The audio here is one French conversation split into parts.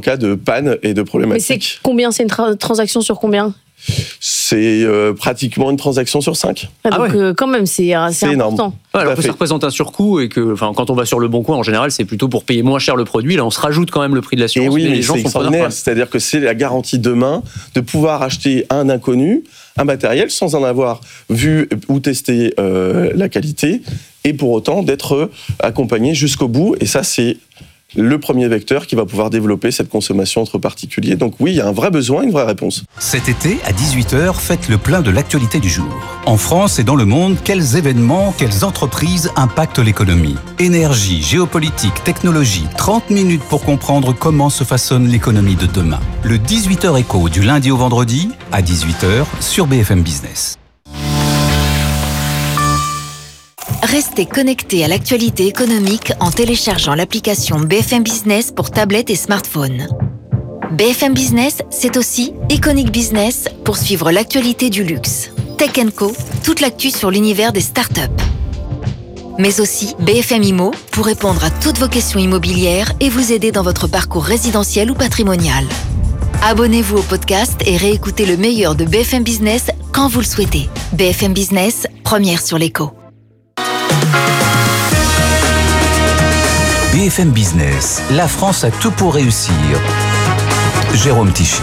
cas de panne et de problématiques. Mais c'est combien? C'est une transaction sur combien? C'est pratiquement une transaction sur 5. Donc quand même, c'est important. Énorme. Alors que ça représente un surcoût et que, quand on va sur Le Bon Coin, en général, c'est plutôt pour payer moins cher le produit. Là, on se rajoute quand même le prix de l'assurance. Et oui, mais les gens c'est sont extraordinaire. C'est-à-dire que c'est la garantie demain de pouvoir acheter à un inconnu un matériel sans en avoir vu ou testé la qualité et pour autant d'être accompagné jusqu'au bout. Et ça, c'est le premier vecteur qui va pouvoir développer cette consommation entre particuliers. Donc oui, il y a un vrai besoin, une vraie réponse. Cet été, à 18h, faites le plein de l'actualité du jour. En France et dans le monde, quels événements, quelles entreprises impactent l'économie? Énergie, géopolitique, technologie, 30 minutes pour comprendre comment se façonne l'économie de demain. Le 18h Écho du lundi au vendredi, à 18h, sur BFM Business. Restez connectés à l'actualité économique en téléchargeant l'application BFM Business pour tablette et smartphone. BFM Business, c'est aussi Iconic Business pour suivre l'actualité du luxe. Tech & Co, toute l'actu sur l'univers des startups. Mais aussi BFM Immo pour répondre à toutes vos questions immobilières et vous aider dans votre parcours résidentiel ou patrimonial. Abonnez-vous au podcast et réécoutez le meilleur de BFM Business quand vous le souhaitez. BFM Business, première sur l'écho. BFM Business, la France a tout pour réussir. Jérôme Tichit.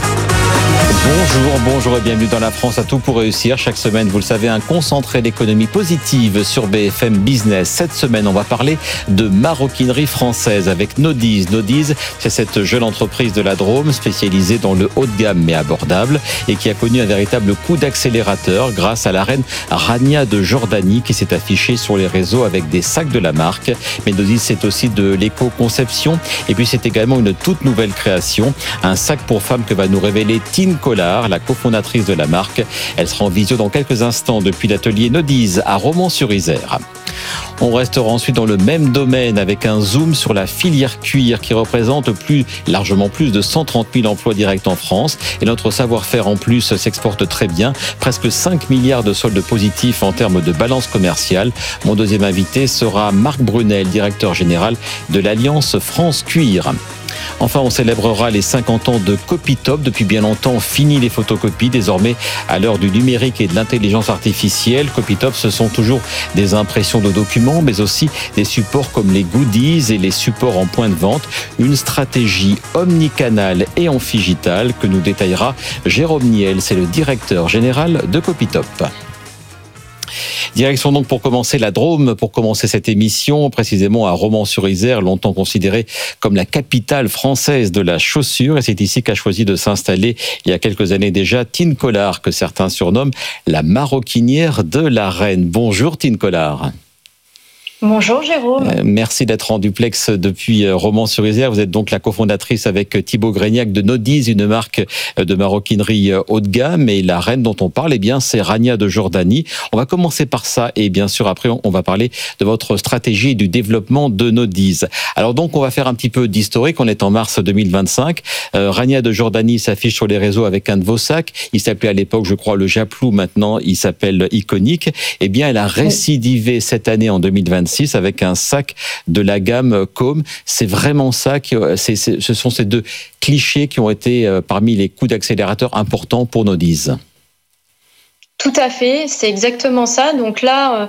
Bonjour et bienvenue dans La France a tout pour réussir. Chaque semaine, vous le savez, un concentré d'économie positive sur BFM Business. Cette semaine, on va parler de maroquinerie française avec Nodiz. Nodiz, c'est cette jeune entreprise de la Drôme spécialisée dans le haut de gamme mais abordable et qui a connu un véritable coup d'accélérateur grâce à la reine Rania de Jordanie qui s'est affichée sur les réseaux avec des sacs de la marque. Mais Nodiz, c'est aussi de l'éco-conception et puis c'est également une toute nouvelle création, un sac pour femmes que va nous révéler Tine Collard, la cofondatrice de la marque. Elle sera en visio dans quelques instants depuis l'atelier Nodiz à Romans-sur-Isère. On restera ensuite dans le même domaine avec un zoom sur la filière cuir qui représente largement plus de 130 000 emplois directs en France. Et notre savoir-faire en plus s'exporte très bien. Presque 5 milliards de soldes positifs en termes de balance commerciale. Mon deuxième invité sera Marc Brunel, directeur général de l'Alliance France Cuir. Enfin, on célébrera les 50 ans de Copytop. Depuis bien longtemps, fini les photocopies. Désormais, à l'heure du numérique et de l'intelligence artificielle, Copytop, ce sont toujours des impressions de documents, mais aussi des supports comme les goodies et les supports en point de vente. Une stratégie omnicanale et amphigitale que nous détaillera Jérôme Niel. C'est le directeur général de Copytop. Direction donc pour commencer la Drôme, pour commencer cette émission, précisément à Romans-sur-Isère, longtemps considérée comme la capitale française de la chaussure. Et c'est ici qu'a choisi de s'installer il y a quelques années déjà Tine Collard, que certains surnomment la maroquinière de la reine. Bonjour Tine Collard. Bonjour Jérôme. Merci d'être en duplex depuis Romans-sur-Isère. Vous êtes donc la cofondatrice avec Thibaut Grégnac de Nodiz, une marque de maroquinerie haut de gamme. Et la reine dont on parle, c'est Rania de Jordanie. On va commencer par ça et bien sûr après on va parler de votre stratégie et du développement de Nodiz. Alors donc on va faire un petit peu d'historique. On est en mars 2025. Rania de Jordanie s'affiche sur les réseaux avec un de vos sacs. Il s'appelait à l'époque, je crois, le Japlou. Maintenant, il s'appelle Iconic. Eh bien, elle a récidivé cette année en 2026 avec un sac de la gamme Com. C'est vraiment ça, ce sont ces deux clichés qui ont été parmi les coups d'accélérateur importants pour Nodiz. Tout à fait, c'est exactement ça. Donc là,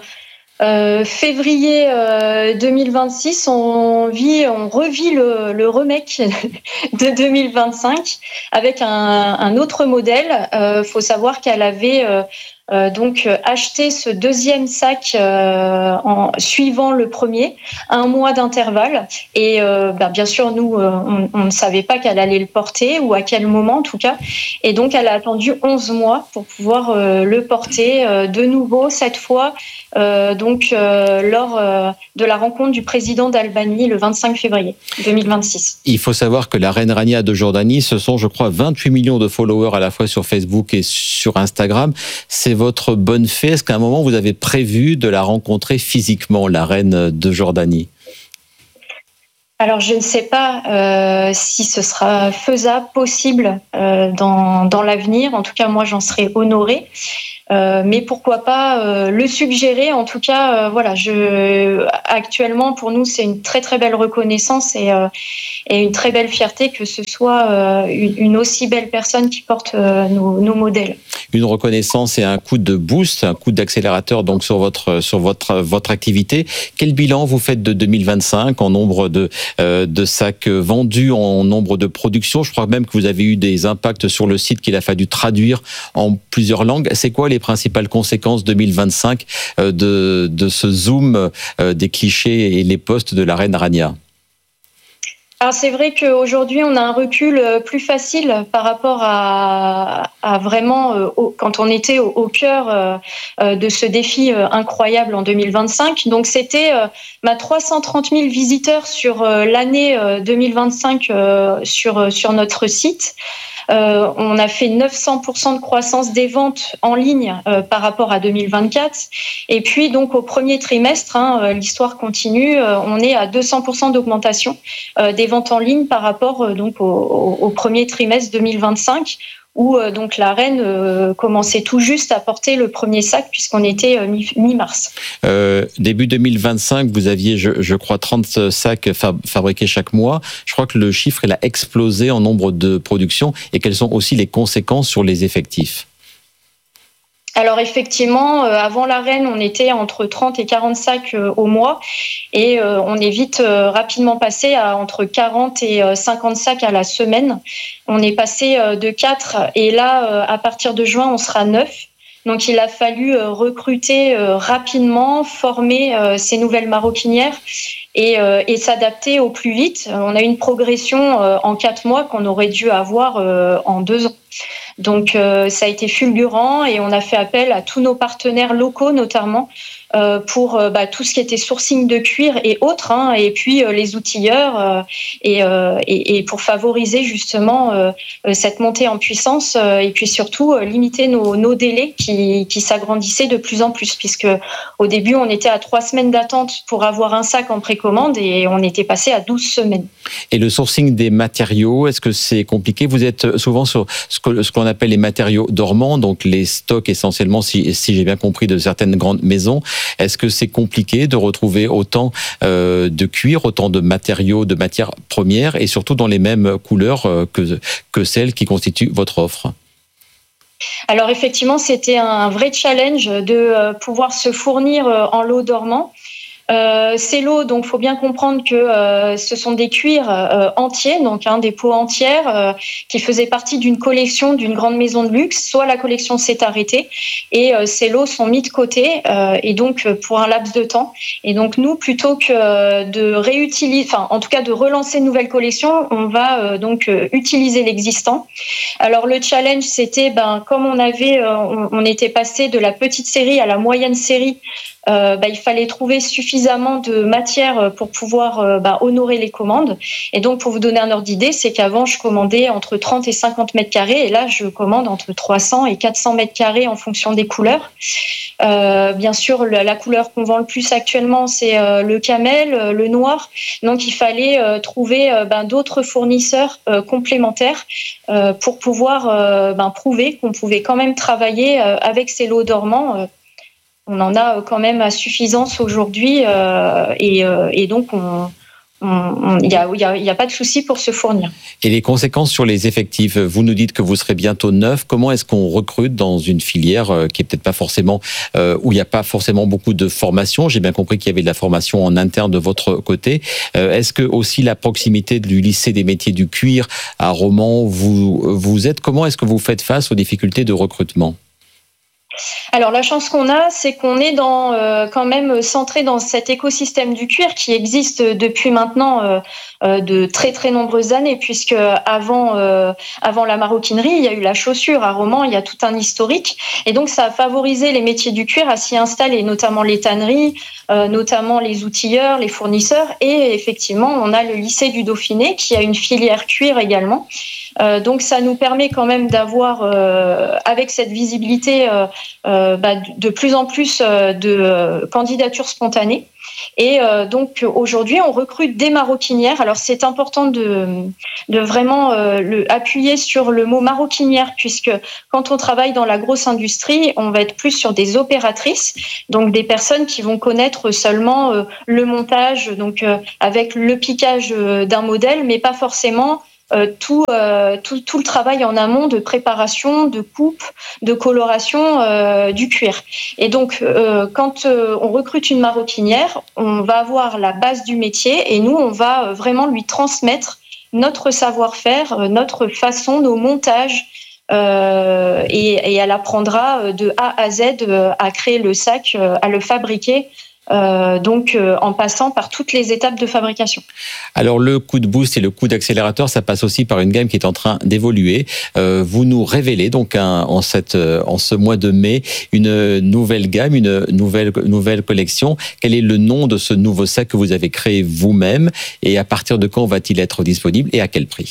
février 2026, on revit le remake de 2025 avec un autre modèle. Faut savoir qu'elle avait donc acheté ce deuxième sac en suivant le premier, un mois d'intervalle. Et bien sûr, nous, on ne savait pas qu'elle allait le porter ou à quel moment en tout cas. Et donc, elle a attendu 11 mois pour pouvoir le porter de nouveau, cette fois, lors de la rencontre du président d'Albanie le 25 février 2026. Il faut savoir que la reine Rania de Jordanie, ce sont, je crois, 28 millions de followers à la fois sur Facebook et sur Instagram. C'est votre bonne fée. Est-ce qu'à un moment, vous avez prévu de la rencontrer physiquement, la reine de Jordanie ? Alors, je ne sais pas si ce sera faisable, possible dans l'avenir. En tout cas, moi, j'en serais honorée. Mais pourquoi pas le suggérer. En tout cas, actuellement, pour nous, c'est une très très belle reconnaissance et une très belle fierté que ce soit une aussi belle personne qui porte nos modèles. Une reconnaissance et un coup de boost, un coup d'accélérateur donc sur votre activité. Quel bilan vous faites de 2025 en nombre de sacs vendus, en nombre de productions? Je crois même que vous avez eu des impacts sur le site qu'il a fallu traduire en plusieurs langues. C'est quoi les principales conséquences 2025 de ce zoom des clichés et les posts de la reine Rania? Alors c'est vrai qu'aujourd'hui on a un recul plus facile par rapport à vraiment quand on était au cœur de ce défi incroyable en 2025. Donc c'était 330 000 visiteurs sur l'année 2025 sur notre site. On a fait 900% de croissance des ventes en ligne par rapport à 2024. Et puis donc au premier trimestre, l'histoire continue, on est à 200% d'augmentation des ventes en ligne par rapport donc au premier trimestre 2025. Où donc la reine commençait tout juste à porter le premier sac puisqu'on était mi-mars. Début 2025, vous aviez, je crois, 30 sacs fabriqués chaque mois. Je crois que le chiffre il a explosé en nombre de productions. Et quelles sont aussi les conséquences sur les effectifs? Alors effectivement, avant la reine, on était entre 30 et 40 sacs au mois et on est vite rapidement passé à entre 40 et 50 sacs à la semaine. On est passé de 4 et là, à partir de juin, on sera 9. Donc il a fallu recruter rapidement, former ces nouvelles maroquinières et s'adapter au plus vite. On a eu une progression en 4 mois qu'on aurait dû avoir en 2 ans. Donc ça a été fulgurant et on a fait appel à tous nos partenaires locaux notamment pour tout ce qui était sourcing de cuir et autres, et puis les outilleurs et pour favoriser justement cette montée en puissance et puis surtout limiter nos délais qui s'agrandissaient de plus en plus puisque au début on était à 3 semaines d'attente pour avoir un sac en précommande et on était passé à 12 semaines. Et le sourcing des matériaux, est-ce que c'est compliqué? Vous êtes souvent sur ce qu'on appelle les matériaux dormants, donc les stocks essentiellement, si j'ai bien compris, de certaines grandes maisons. Est-ce que c'est compliqué de retrouver autant de cuir, autant de matériaux, de matières premières et surtout dans les mêmes couleurs que celles qui constituent votre offre? Alors effectivement, c'était un vrai challenge de pouvoir se fournir en lot dormant. Ces lots, donc, faut bien comprendre que ce sont des cuirs entiers, donc des peaux entières qui faisaient partie d'une collection d'une grande maison de luxe. Soit la collection s'est arrêtée et ces lots sont mis de côté et donc pour un laps de temps. Et donc nous, plutôt que de réutiliser, en tout cas de relancer une nouvelle collection, on va donc utiliser l'existant. Alors le challenge, c'était comme on était passé de la petite série à la moyenne série. Il fallait trouver suffisamment de matière pour pouvoir honorer les commandes. Et donc, pour vous donner un ordre d'idée, c'est qu'avant, je commandais entre 30 et 50 mètres carrés. Et là, je commande entre 300 et 400 mètres carrés en fonction des couleurs. Bien sûr, la couleur qu'on vend le plus actuellement, c'est le camel, le noir. Donc, il fallait trouver d'autres fournisseurs complémentaires pour pouvoir prouver qu'on pouvait quand même travailler avec ces lots dormants. On en a quand même à suffisance aujourd'hui et donc il y a pas de souci pour se fournir. Et les conséquences sur les effectifs, vous nous dites que vous serez bientôt 9. Comment est-ce qu'on recrute dans une filière qui est peut-être pas forcément où il n'y a pas forcément beaucoup de formation? J'ai bien compris qu'il y avait de la formation en interne de votre côté. Est-ce que aussi la proximité du lycée des métiers du cuir à Romans vous êtes? Comment est-ce que vous faites face aux difficultés de recrutement? Alors la chance qu'on a, c'est qu'on est quand même centré dans cet écosystème du cuir qui existe depuis maintenant de très très nombreuses années, puisque avant la maroquinerie, il y a eu la chaussure à Romans, il y a tout un historique, et donc ça a favorisé les métiers du cuir à s'y installer, notamment les tanneries, notamment les outilleurs, les fournisseurs, et effectivement on a le lycée du Dauphiné qui a une filière cuir également. Donc ça nous permet quand même d'avoir, avec cette visibilité, de plus en plus de candidatures spontanées. Et donc aujourd'hui, on recrute des maroquinières. Alors c'est important de vraiment appuyer sur le mot maroquinière, puisque quand on travaille dans la grosse industrie, on va être plus sur des opératrices, donc des personnes qui vont connaître seulement le montage, donc avec le piquage d'un modèle, mais pas forcément tout le travail en amont de préparation, de coupe, de coloration du cuir. Et donc, quand on recrute une maroquinière, on va avoir la base du métier et nous, on va vraiment lui transmettre notre savoir-faire, notre façon, nos montages. Et elle apprendra de A à Z à créer le sac, à le fabriquer. En passant par toutes les étapes de fabrication. Alors le coup de boost et le coup d'accélérateur, ça passe aussi par une gamme qui est en train d'évoluer. Vous nous révélez donc en ce mois de mai une nouvelle gamme, une nouvelle collection. Quel est le nom de ce nouveau sac que vous avez créé vous-même et à partir de quand va-t-il être disponible et à quel prix ?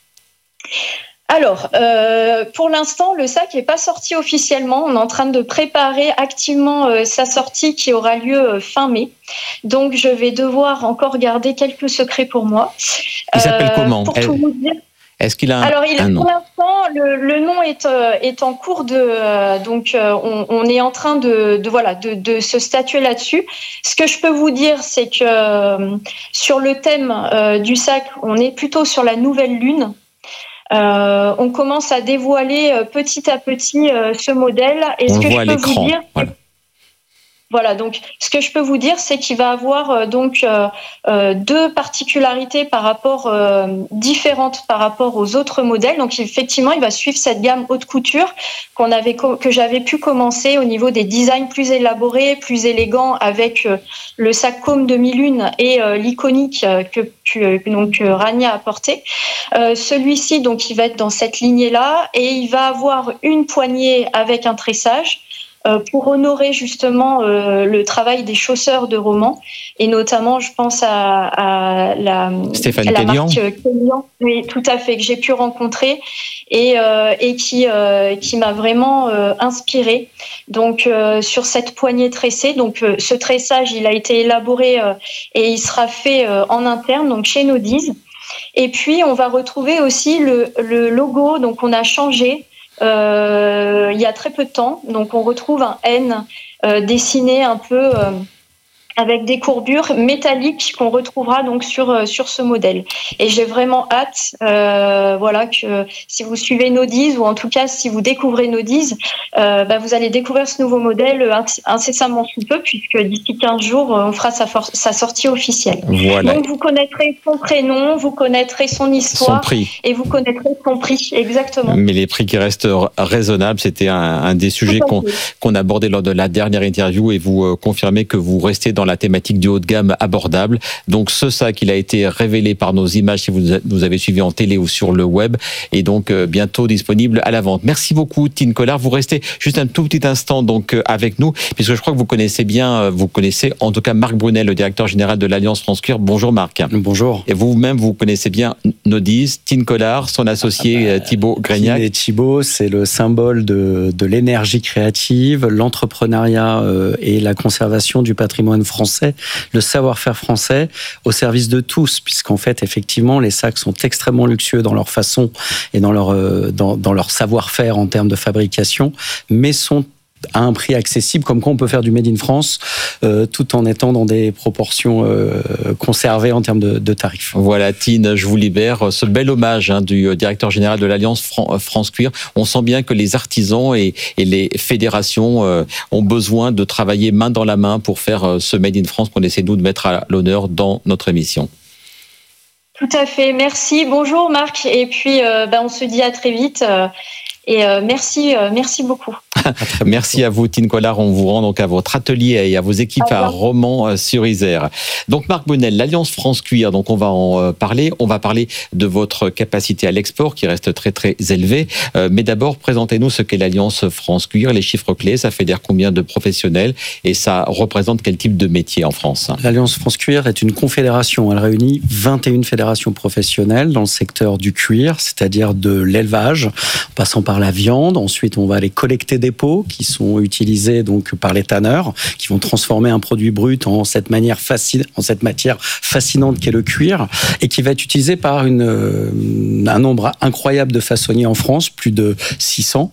Alors, pour l'instant, le sac n'est pas sorti officiellement. On est en train de préparer activement sa sortie qui aura lieu fin mai. Donc, je vais devoir encore garder quelques secrets pour moi. Il s'appelle comment ? Pour tout vous dire. Est-ce qu'il a Alors, un nom ? Pour l'instant, le nom est en cours de. On est en train de se statuer là-dessus. Ce que je peux vous dire, c'est que sur le thème du sac, on est plutôt sur la nouvelle lune. On commence à dévoiler petit à petit ce modèle. Et ce que je peux vous dire, voilà, donc ce que je peux vous dire, c'est qu'il va avoir deux particularités différentes par rapport aux autres modèles. Donc effectivement, il va suivre cette gamme haute couture que j'avais pu commencer au niveau des designs plus élaborés, plus élégants, avec le sac Côme demi-lune et l'iconique que Rania a porté. Celui-ci, donc, il va être dans cette lignée-là et il va avoir une poignée avec un tressage. Pour honorer justement le travail des chausseurs de Romans, et notamment je pense à la marque Kélian, oui, tout à fait, que j'ai pu rencontrer et qui m'a vraiment inspirée. Donc sur cette poignée tressée, donc ce tressage il a été élaboré et il sera fait en interne, donc chez Nodiz. Et puis on va retrouver aussi le logo, donc on a changé. Il y a très peu de temps, donc on retrouve un N dessiné un peu avec des courbures métalliques qu'on retrouvera donc sur ce modèle. Et j'ai vraiment hâte, que si vous suivez Nodiz ou en tout cas si vous découvrez Nodiz, vous allez découvrir ce nouveau modèle incessamment sous peu, puisque d'ici 15 jours, on fera sa sortie officielle. Voilà. Donc vous connaîtrez son prénom, vous connaîtrez son histoire, son prix. Et vous connaîtrez son prix, exactement. Mais les prix qui restent raisonnables, c'était un des sujets qu'on abordait lors de la dernière interview, et vous confirmez que vous restez dans la thématique du haut de gamme abordable. Donc ce sac, il a été révélé par nos images si vous nous avez suivi en télé ou sur le web, et donc bientôt disponible à la vente. Merci beaucoup Tine Collard. Vous restez juste un tout petit instant donc avec nous, puisque je crois que vous connaissez en tout cas Marc Brunel, le directeur général de l'Alliance France Cuir. Bonjour Marc. Bonjour. Et vous-même, vous connaissez bien Nodiz, Tine Collard, son associé Thibaut Grégnac. Tine et Thibaut, c'est le symbole de l'énergie créative, l'entrepreneuriat et la conservation du patrimoine français, le savoir-faire français au service de tous, puisqu'en fait, effectivement, les sacs sont extrêmement luxueux dans leur façon et dans leur savoir-faire en termes de fabrication, mais sont à un prix accessible, comme quoi on peut faire du Made in France tout en étant dans des proportions conservées en termes de tarifs. Voilà, Tine, je vous libère. Ce bel hommage du directeur général de l'Alliance France Cuir. On sent bien que les artisans et les fédérations ont besoin de travailler main dans la main pour faire ce Made in France qu'on essaie nous de mettre à l'honneur dans notre émission. Tout à fait, merci. Bonjour Marc, et puis on se dit à très vite. Et merci beaucoup. Merci à vous, Tine Collard. On vous rend donc à votre atelier et à vos équipes à Romans-sur-Isère. Donc, Marc Bonnel, l'Alliance France Cuir, donc on va en parler. On va parler de votre capacité à l'export qui reste très, très élevée. Mais d'abord, présentez-nous ce qu'est l'Alliance France Cuir, les chiffres clés. Ça fédère combien de professionnels et ça représente quel type de métier en France? L'Alliance France Cuir est une confédération. Elle réunit 21 fédérations professionnelles dans le secteur du cuir, c'est-à-dire de l'élevage, en passant par la viande. Ensuite, on va aller collecter des peaux qui sont utilisées donc par les tanneurs, qui vont transformer un produit brut en cette matière fascinante qu'est le cuir, et qui va être utilisé par un nombre incroyable de façonniers en France, plus de 600.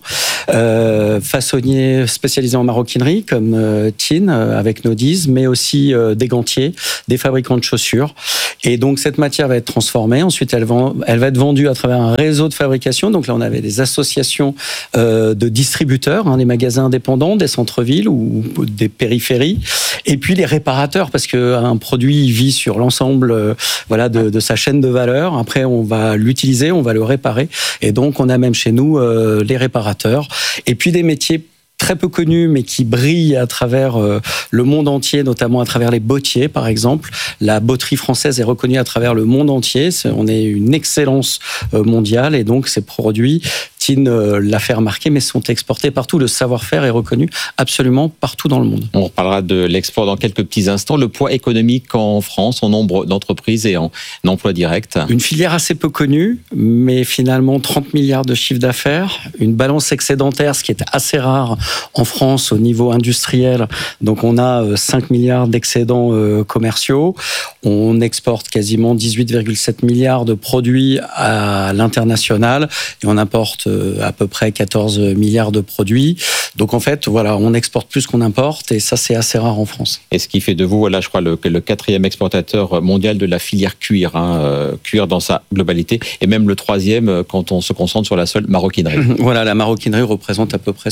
Façonniers spécialisés en maroquinerie, comme Tine, avec Nodiz, mais aussi des gantiers, des fabricants de chaussures. Et donc, cette matière va être transformée. Ensuite, elle va être vendue à travers un réseau de fabrication. Donc là, on avait des associations de distributeurs, des magasins indépendants, des centres-villes ou des périphéries. Et puis, les réparateurs, parce qu'un produit vit sur l'ensemble de sa chaîne de valeur. Après, on va l'utiliser, on va le réparer. Et donc, on a même chez nous les réparateurs. Et puis, des métiers très peu connus, mais qui brillent à travers le monde entier, notamment à travers les bottiers, par exemple. La botterie française est reconnue à travers le monde entier. On est une excellence mondiale, et donc ces produits, Tine l'a fait remarquer, mais sont exportés partout. Le savoir-faire est reconnu absolument partout dans le monde. On reparlera de l'export dans quelques petits instants. Le poids économique en France, en nombre d'entreprises et en emploi direct. Une filière assez peu connue, mais finalement 30 milliards de chiffre d'affaires, une balance excédentaire, ce qui est assez rare en France au niveau industriel. Donc on a 5 milliards d'excédents commerciaux. On exporte quasiment 18,7 milliards de produits à l'international et on importe à peu près 14 milliards de produits. Donc en fait, on exporte plus qu'on importe et ça, c'est assez rare en France. Et ce qui fait de vous, je crois, le 4e exportateur mondial de la filière cuir, cuir dans sa globalité, et même le 3e quand on se concentre sur la seule maroquinerie. La maroquinerie représente à peu près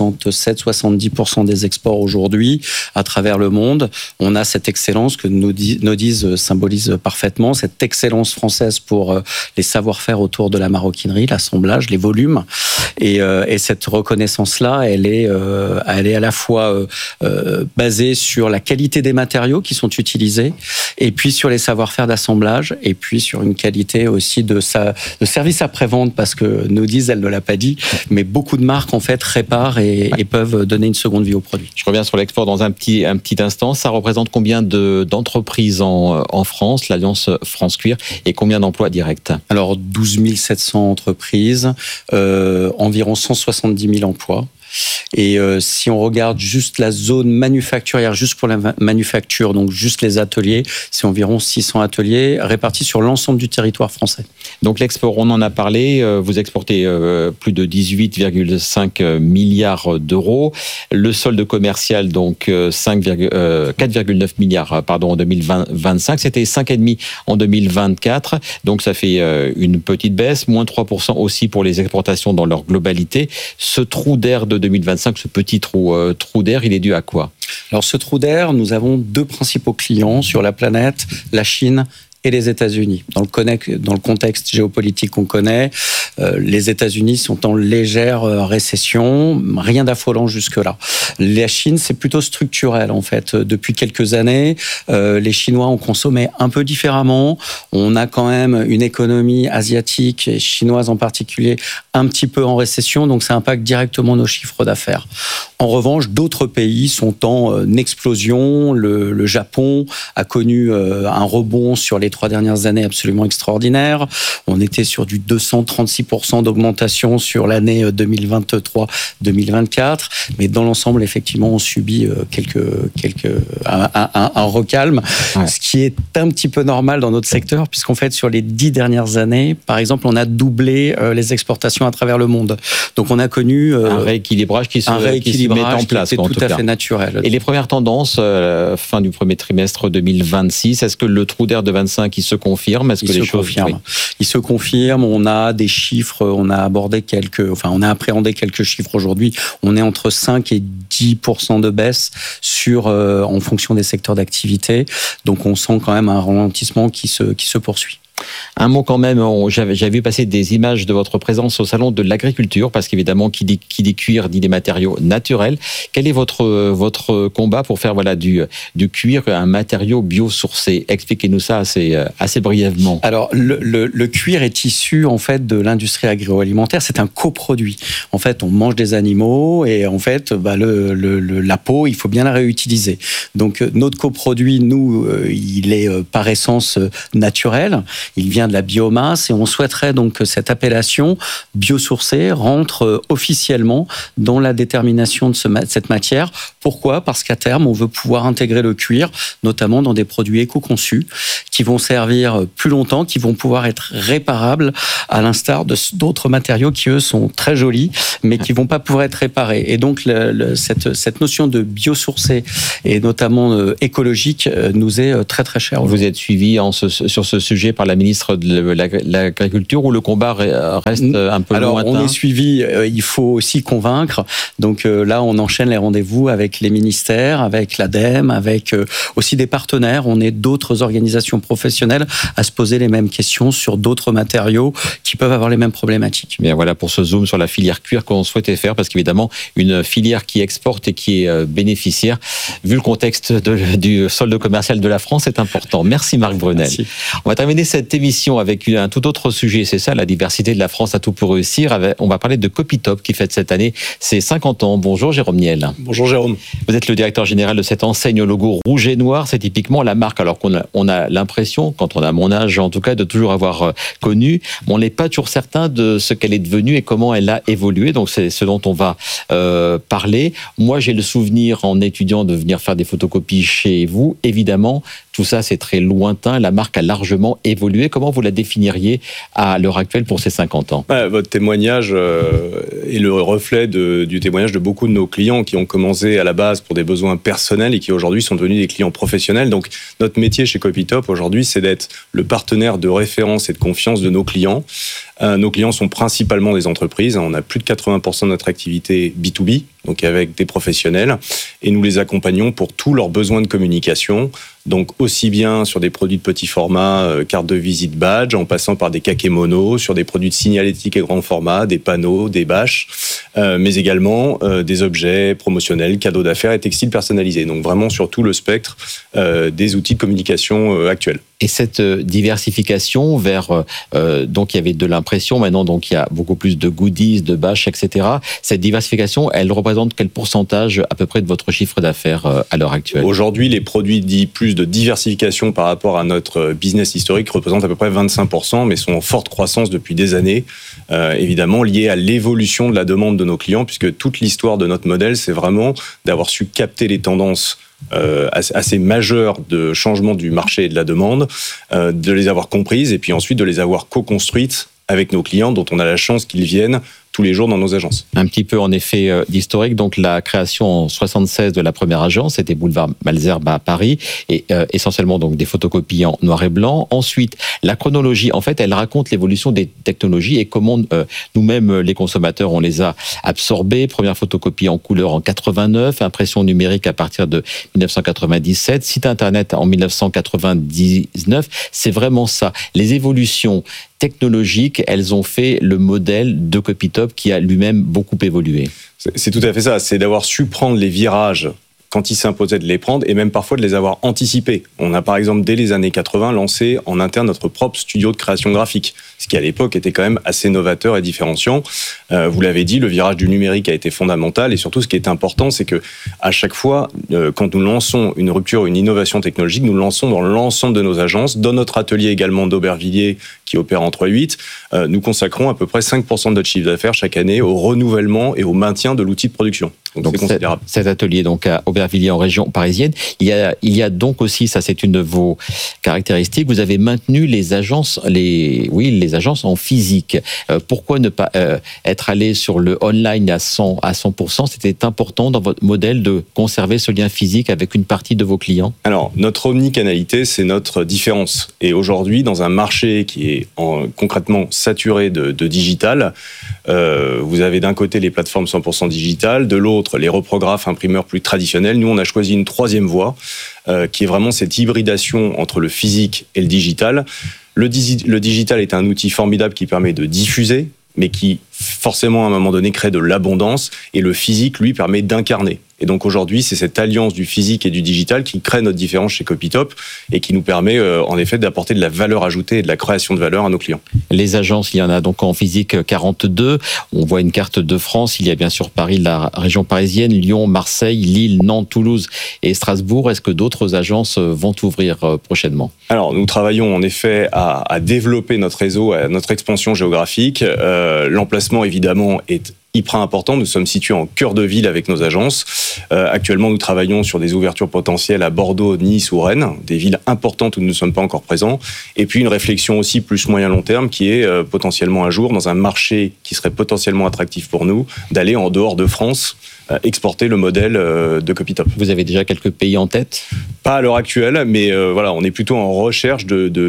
67-70% des exports aujourd'hui à travers le monde. On a cette excellence que Nodiz symbolise parfaitement, cette excellence française pour les savoir-faire autour de la maroquinerie, l'assemblage, les volumes. Et cette reconnaissance-là, elle est à la fois basée sur la qualité des matériaux qui sont utilisés, et puis sur les savoir-faire d'assemblage, et puis sur une qualité aussi de service après-vente, parce que Nodiz, elle ne l'a pas dit, mais beaucoup de marques en fait réparent et peuvent donner une seconde vie au produit. Je reviens sur l'export dans un petit instant. Ça représente combien d'entreprises en France, l'Alliance France Cuir, et combien d'emplois directs? Alors 12 700 entreprises, environ 170 000 emplois. Et si on regarde juste la zone manufacturière, juste pour la manufacture, donc juste les ateliers, c'est environ 600 ateliers répartis sur l'ensemble du territoire français. Donc l'export, on en a parlé, vous exportez plus de 18,5 milliards d'euros. Le solde commercial, donc 4,9 milliards en 2025. C'était 5,5 en 2024. Donc ça fait une petite baisse, moins 3% aussi pour les exportations dans leur globalité. Ce trou d'air de 2025, ce petit trou d'air, il est dû à quoi? Alors ce trou d'air, nous avons deux principaux clients sur la planète, la Chine et les États-Unis. Dans le contexte géopolitique qu'on connaît, les États-Unis sont en légère récession, rien d'affolant jusque-là. La Chine, c'est plutôt structurel en fait. Depuis quelques années, les Chinois ont consommé un peu différemment. On a quand même une économie asiatique et chinoise en particulier un petit peu en récession, donc ça impacte directement nos chiffres d'affaires. En revanche, d'autres pays sont en explosion. Le Japon a connu un rebond sur les 3 dernières années absolument extraordinaire. On était sur du 236% d'augmentation sur l'année 2023-2024. Mais dans l'ensemble, effectivement, on subit un recalme, ce qui est un petit peu normal dans notre secteur, puisqu'en fait, sur les 10 dernières années, par exemple, on a doublé les exportations à travers le monde. Donc, on a connu un rééquilibrage qui se met en place. C'est tout à fait naturel. Et les premières tendances, fin du premier trimestre 2026, est-ce que le trou d'air de 25 qui se confirme? Est-ce que les choses confirment? Il se confirme. On a des chiffres. On a appréhendé quelques chiffres aujourd'hui. On est entre 5 et 10% de baisse en fonction des secteurs d'activité. Donc, on sent quand même un ralentissement qui se poursuit. Un mot quand même, j'avais vu passer des images de votre présence au salon de l'agriculture, parce qu'évidemment, qui dit cuir dit des matériaux naturels. Quel est votre combat pour faire du cuir un matériau biosourcé? Expliquez-nous ça assez brièvement. Alors, le cuir est issu en fait de l'industrie agroalimentaire. C'est un coproduit. En fait, on mange des animaux et en fait, la peau, il faut bien la réutiliser. Donc, notre coproduit, nous, il est par essence naturel. Il vient de la biomasse et on souhaiterait donc que cette appellation biosourcée rentre officiellement dans la détermination de cette matière. Pourquoi ? Parce qu'à terme, on veut pouvoir intégrer le cuir, notamment dans des produits éco-conçus, qui vont servir plus longtemps, qui vont pouvoir être réparables, à l'instar d'autres matériaux qui, eux, sont très jolis, mais qui ne vont pas pouvoir être réparés. Et donc, cette notion de biosourcé, et notamment écologique, nous est très, très chère. Vous êtes suivi sur ce sujet par la ministre de l'Agriculture, où le combat reste un peu lointain? On est suivi, il faut aussi convaincre. Donc là, on enchaîne les rendez-vous avec les ministères, avec l'ADEME, avec aussi des partenaires. On est d'autres organisations professionnelles à se poser les mêmes questions sur d'autres matériaux qui peuvent avoir les mêmes problématiques. Bien, voilà pour ce zoom sur la filière cuir qu'on souhaitait faire, parce qu'évidemment, une filière qui exporte et qui est bénéficiaire, vu le contexte du solde commercial de la France, est important. Merci Marc Brunel. Merci. On va terminer cette émission avec un tout autre sujet, c'est ça, la diversité de la France à tout pour réussir. On va parler de Copytop qui fête cette année ses 50 ans. Bonjour Jérôme Niel. Bonjour Jérôme. Vous êtes le directeur général de cette enseigne au logo rouge et noir. C'est typiquement la marque, alors qu'on a l'impression, quand on a mon âge en tout cas, de toujours avoir connu, mais on n'est pas toujours certain de ce qu'elle est devenue et comment elle a évolué. Donc c'est ce dont on va parler. Moi j'ai le souvenir en étudiant de venir faire des photocopies chez vous. Évidemment, tout ça c'est très lointain. La marque a largement évolué. Comment vous la définiriez à l'heure actuelle pour ces 50 ans ? Votre témoignage est le reflet du témoignage de beaucoup de nos clients qui ont commencé à la base pour des besoins personnels et qui aujourd'hui sont devenus des clients professionnels. Donc notre métier chez Copytop aujourd'hui, c'est d'être le partenaire de référence et de confiance de nos clients. Nos clients sont principalement des entreprises. On a plus de 80% de notre activité B2B, donc avec des professionnels, et nous les accompagnons pour tous leurs besoins de communication. Donc aussi bien sur des produits de petit format, carte de visite, badge, en passant par des kakémonos, sur des produits de signalétique et grand format, des panneaux, des bâches, mais également des objets promotionnels, cadeaux d'affaires et textiles personnalisés. Donc vraiment sur tout le spectre des outils de communication actuels. Et cette diversification vers, donc il y avait de l'impression, maintenant donc il y a beaucoup plus de goodies, de bâches, etc. Cette diversification, elle représente quel pourcentage à peu près de votre chiffre d'affaires à l'heure actuelle ? Aujourd'hui, les produits dits plus de diversification par rapport à notre business historique représentent à peu près 25%, mais sont en forte croissance depuis des années, évidemment liées à l'évolution de la demande de nos clients, puisque toute l'histoire de notre modèle, c'est vraiment d'avoir su capter les tendances assez majeures de changement du marché et de la demande, de les avoir comprises et puis ensuite de les avoir co-construites avec nos clients dont on a la chance qu'ils viennent tous les jours dans nos agences. Un petit peu en effet d'historique, donc la création en 76 de la première agence, c'était boulevard Malesherbes à Paris, et essentiellement donc des photocopies en noir et blanc. Ensuite, la chronologie, en fait, elle raconte l'évolution des technologies et comment nous-mêmes, les consommateurs, on les a absorbés. Première photocopie en couleur en 89, impression numérique à partir de 1997, site internet en 1999. C'est vraiment ça. Les évolutions technologiques, elles ont fait le modèle de Copytop qui a lui-même beaucoup évolué. C'est tout à fait ça, c'est d'avoir su prendre les virages quand il s'imposait de les prendre et même parfois de les avoir anticipés. On a par exemple dès les années 80 lancé en interne notre propre studio de création graphique, ce qui à l'époque était quand même assez novateur et différenciant. Vous l'avez dit, le virage du numérique a été fondamental et surtout ce qui est important, c'est que à chaque fois, quand nous lançons une rupture, une innovation technologique, nous le lançons dans l'ensemble de nos agences, dans notre atelier également d'Aubervilliers qui opère en 3/8, nous consacrons à peu près 5% de notre chiffre d'affaires chaque année au renouvellement et au maintien de l'outil de production. Donc c'est considérable. Cet atelier donc à Aubervilliers en région parisienne, il y a donc aussi, ça c'est une de vos caractéristiques, vous avez maintenu les agences en physique. Pourquoi ne pas être allé sur le online à 100%? C'était important dans votre modèle de conserver ce lien physique avec une partie de vos clients? Alors, notre omnicanalité, c'est notre différence. Et aujourd'hui, dans un marché qui est concrètement saturé de digital, vous avez d'un côté les plateformes 100% digitales, de l'autre les reprographes imprimeurs plus traditionnels. Nous, on a choisi une troisième voie, qui est vraiment cette hybridation entre le physique et le digital. Le digital est un outil formidable qui permet de diffuser, mais qui forcément à un moment donné crée de l'abondance, et le physique lui permet d'incarner. Et donc aujourd'hui, c'est cette alliance du physique et du digital qui crée notre différence chez Copytop et qui nous permet en effet d'apporter de la valeur ajoutée et de la création de valeur à nos clients. Les agences, il y en a donc en physique 42. On voit une carte de France. Il y a bien sûr Paris, la région parisienne, Lyon, Marseille, Lille, Nantes, Toulouse et Strasbourg. Est-ce que d'autres agences vont ouvrir prochainement ? Alors, nous travaillons en effet à développer notre réseau, à notre expansion géographique. L'emplacement, évidemment, est hyper important. Nous sommes situés en cœur de ville avec nos agences. Actuellement, nous travaillons sur des ouvertures potentielles à Bordeaux, Nice ou Rennes, des villes importantes où nous ne sommes pas encore présents. Et puis une réflexion aussi plus moyen-long terme qui est potentiellement un jour, dans un marché qui serait potentiellement attractif pour nous, d'aller en dehors de France, exporter le modèle de Copytop. Vous avez déjà quelques pays en tête ? Pas à l'heure actuelle, mais voilà, on est plutôt en recherche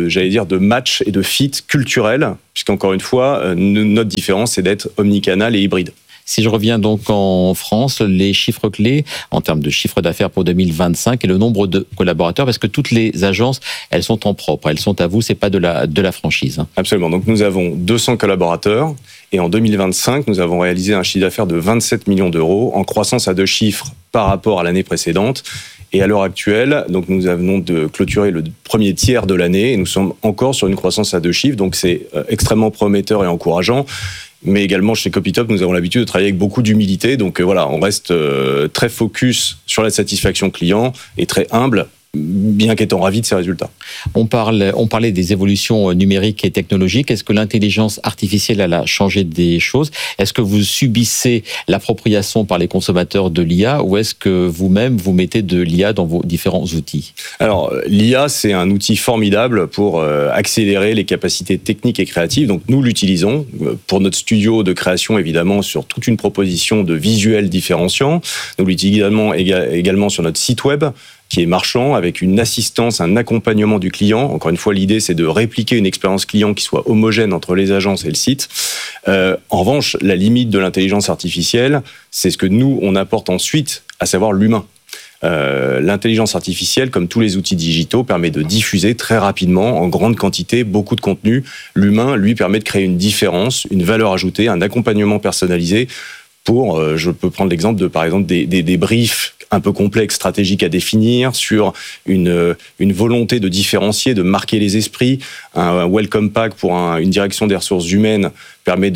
de match et de fit culturel, puisqu'encore une fois, notre différence, c'est d'être omnicanal et hybride. Si je reviens donc en France, les chiffres clés en termes de chiffre d'affaires pour 2025 et le nombre de collaborateurs, parce que toutes les agences, elles sont en propre, elles sont à vous, c'est pas de la franchise. Absolument. Donc nous avons 200 collaborateurs et en 2025, nous avons réalisé un chiffre d'affaires de 27 millions d'euros en croissance à 2 chiffres par rapport à l'année précédente. Et à l'heure actuelle, donc nous venons de clôturer le premier tiers de l'année et nous sommes encore sur une croissance à 2 chiffres. Donc c'est extrêmement prometteur et encourageant. Mais également chez Copytop, nous avons l'habitude de travailler avec beaucoup d'humilité. Donc voilà, on reste très focus sur la satisfaction client et très humble, bien qu'étant ravis de ces résultats. On parlait des évolutions numériques et technologiques. Est-ce que l'intelligence artificielle elle a changé des choses ? Est-ce que vous subissez l'appropriation par les consommateurs de l'IA ou est-ce que vous-même vous mettez de l'IA dans vos différents outils ? Alors, l'IA, c'est un outil formidable pour accélérer les capacités techniques et créatives. Donc, nous l'utilisons pour notre studio de création, évidemment, sur toute une proposition de visuels différenciants. Nous l'utilisons également sur notre site web, qui est marchand, avec une assistance, un accompagnement du client. Encore une fois, l'idée, c'est de répliquer une expérience client qui soit homogène entre les agences et le site. En revanche, la limite de l'intelligence artificielle, c'est ce que nous, on apporte ensuite, à savoir l'humain. L'intelligence artificielle, comme tous les outils digitaux, permet de diffuser très rapidement, en grande quantité, beaucoup de contenu. L'humain, lui, permet de créer une différence, une valeur ajoutée, un accompagnement personnalisé pour, je peux prendre l'exemple de, par exemple, des briefs un peu complexes, stratégiques à définir, sur une volonté de différencier, de marquer les esprits. Un welcome pack pour une direction des ressources humaines permet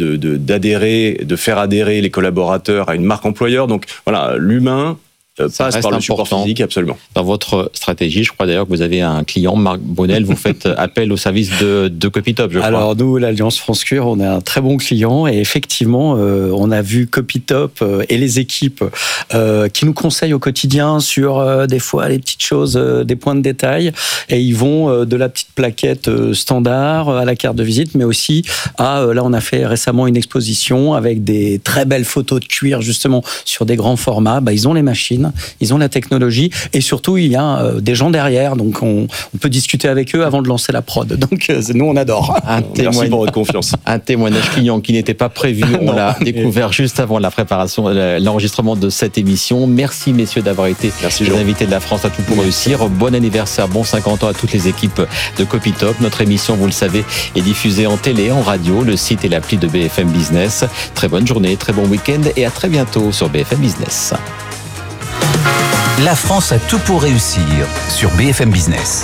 de faire adhérer les collaborateurs à une marque employeur. Donc voilà, l'humain passe par le support physique, absolument. Dans votre stratégie, je crois d'ailleurs que vous avez un client, Marc Bonnel, vous faites appel au service de Copytop, je crois. Alors nous, l'Alliance France Cure, on est un très bon client et effectivement, on a vu Copytop et les équipes qui nous conseillent au quotidien sur des fois les petites choses, des points de détail, et ils vont de la petite plaquette standard à la carte de visite, mais aussi là on a fait récemment une exposition avec des très belles photos de cuir justement sur des grands formats. Ils ont les machines, ils ont la technologie et surtout il y a des gens derrière, donc on peut discuter avec eux avant de lancer la prod. Donc nous on adore. Merci pour votre confiance. Un témoignage client qui n'était pas prévu, on l'a découvert juste avant la préparation, l'enregistrement de cette émission. Merci messieurs d'avoir été les invités de la France à tout pour réussir. Bon anniversaire, bon 50 ans à toutes les équipes de Copytop. Notre émission, vous le savez, est diffusée en télé, en radio, le site et l'appli de BFM Business. Très bonne journée, très bon week-end et à très bientôt sur BFM Business. La France a tout pour réussir sur BFM Business.